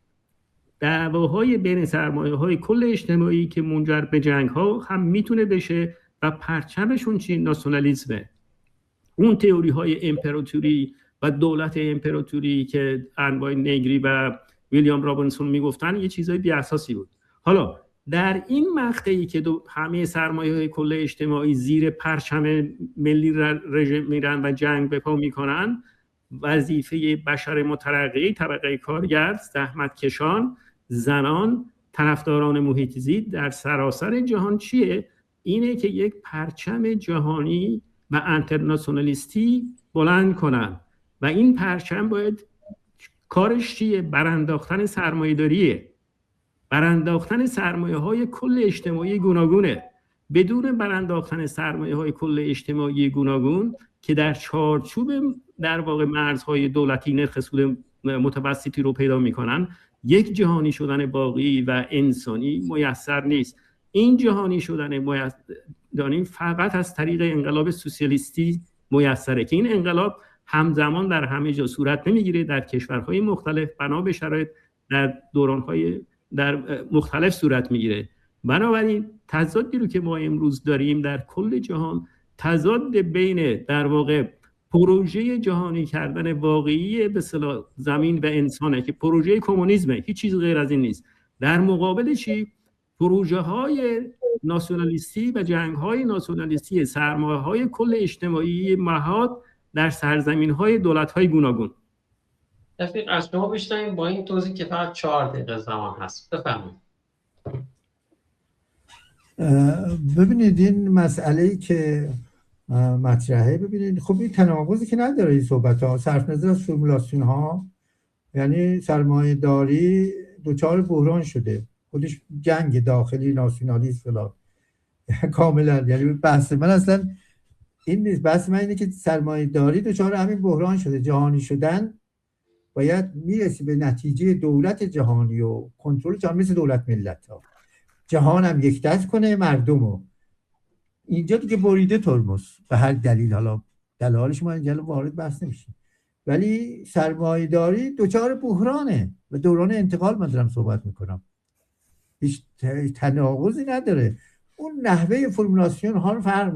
C: دعواهای بین سرمایه‌های کل اجتماعی که منجر به جنگ‌ها هم میتونه بشه و پرچمشون چی؟ ناسیونالیسمه. اون تئوری‌های امپراتوری و دولت امپراتوری که انواع نگری و ویلیام رابرتسون میگفتن یه چیزای بی اساسی بود. حالا در این مقطعی که همه سرمایه‌های کل اجتماعی زیر پرچم ملی رژیم میرن و جنگ به پا میکنن، وظیفه بشر مترقی، طبقه کارگر، زحمتکشان، زنان، طرفداران محیط زیست در سراسر جهان چیه؟ اینه که یک پرچم جهانی و انترناسیونالیستی بلند کنن و این پرچم باید کارش چیه؟ برانداختن سرمایه‌داریه، برانداختن سرمایه‌های کل اجتماعی گوناگونه. بدون برانداختن سرمایه‌های کل اجتماعی گوناگون که در چارچوب در واقع مرزهای دولتی نرخ سود متوسطی رو پیدا می‌کنن، یک جهانی شدن باقی و انسانی میسر نیست. این جهانی شدن میسر فقط از طریق انقلاب سوسیالیستی میسره که این انقلاب همزمان در همه جا صورت نمیگیره، در کشورهای مختلف بنا به شرایط در دوران‌های در مختلف صورت میگیره. بنابراین تضادی رو که ما امروز داریم در کل جهان تضاد بین در واقع پروژه جهانی کردن واقعی به اصطلاح زمین و انسانه که پروژه کمونیسمه، هیچ چیز غیر از این نیست، در مقابل چی؟ پروژه های ناسیونالیستی و جنگ های ناسیونالیستی سرمایه های کل اجتماعی مهاد در سرزمین های دولت های گوناگون.
A: رفیق از شما بشنویم با این توضیح که فقط چهار دقیقه زمان هست. بفرمایید.
B: ببینید این مسئله‌ای که مطرحه، ببینید خب این تناقضی که نداره این صحبت ها، صرف نظر از فرمولاسیون ها، یعنی سرمایه داری دوچار بحران شده، خودش جنگ داخلی ناسیونالیسم فلان کاملا، یعنی بحث من اصلا این نیست. بحث من اینه که سرمایه داری دوچار همین بحران شده. جهانی شدن باید میرسی به نتیجه دولت جهانی و کنترل جهان مثل دولت ملت ها، جهان هم یک دست کنه مردم رو. اینجا دیگه بریده ترمز به هر دلیل، حالا دلایلش ما اینجا وارد بحث نمیشیم، ولی سرمایه‌داری دچار بحرانه و دوران انتقال من دارم صحبت میکنم، هیچ تناقضی نداره. اون نحوه فرمولاسیون ها رو فرق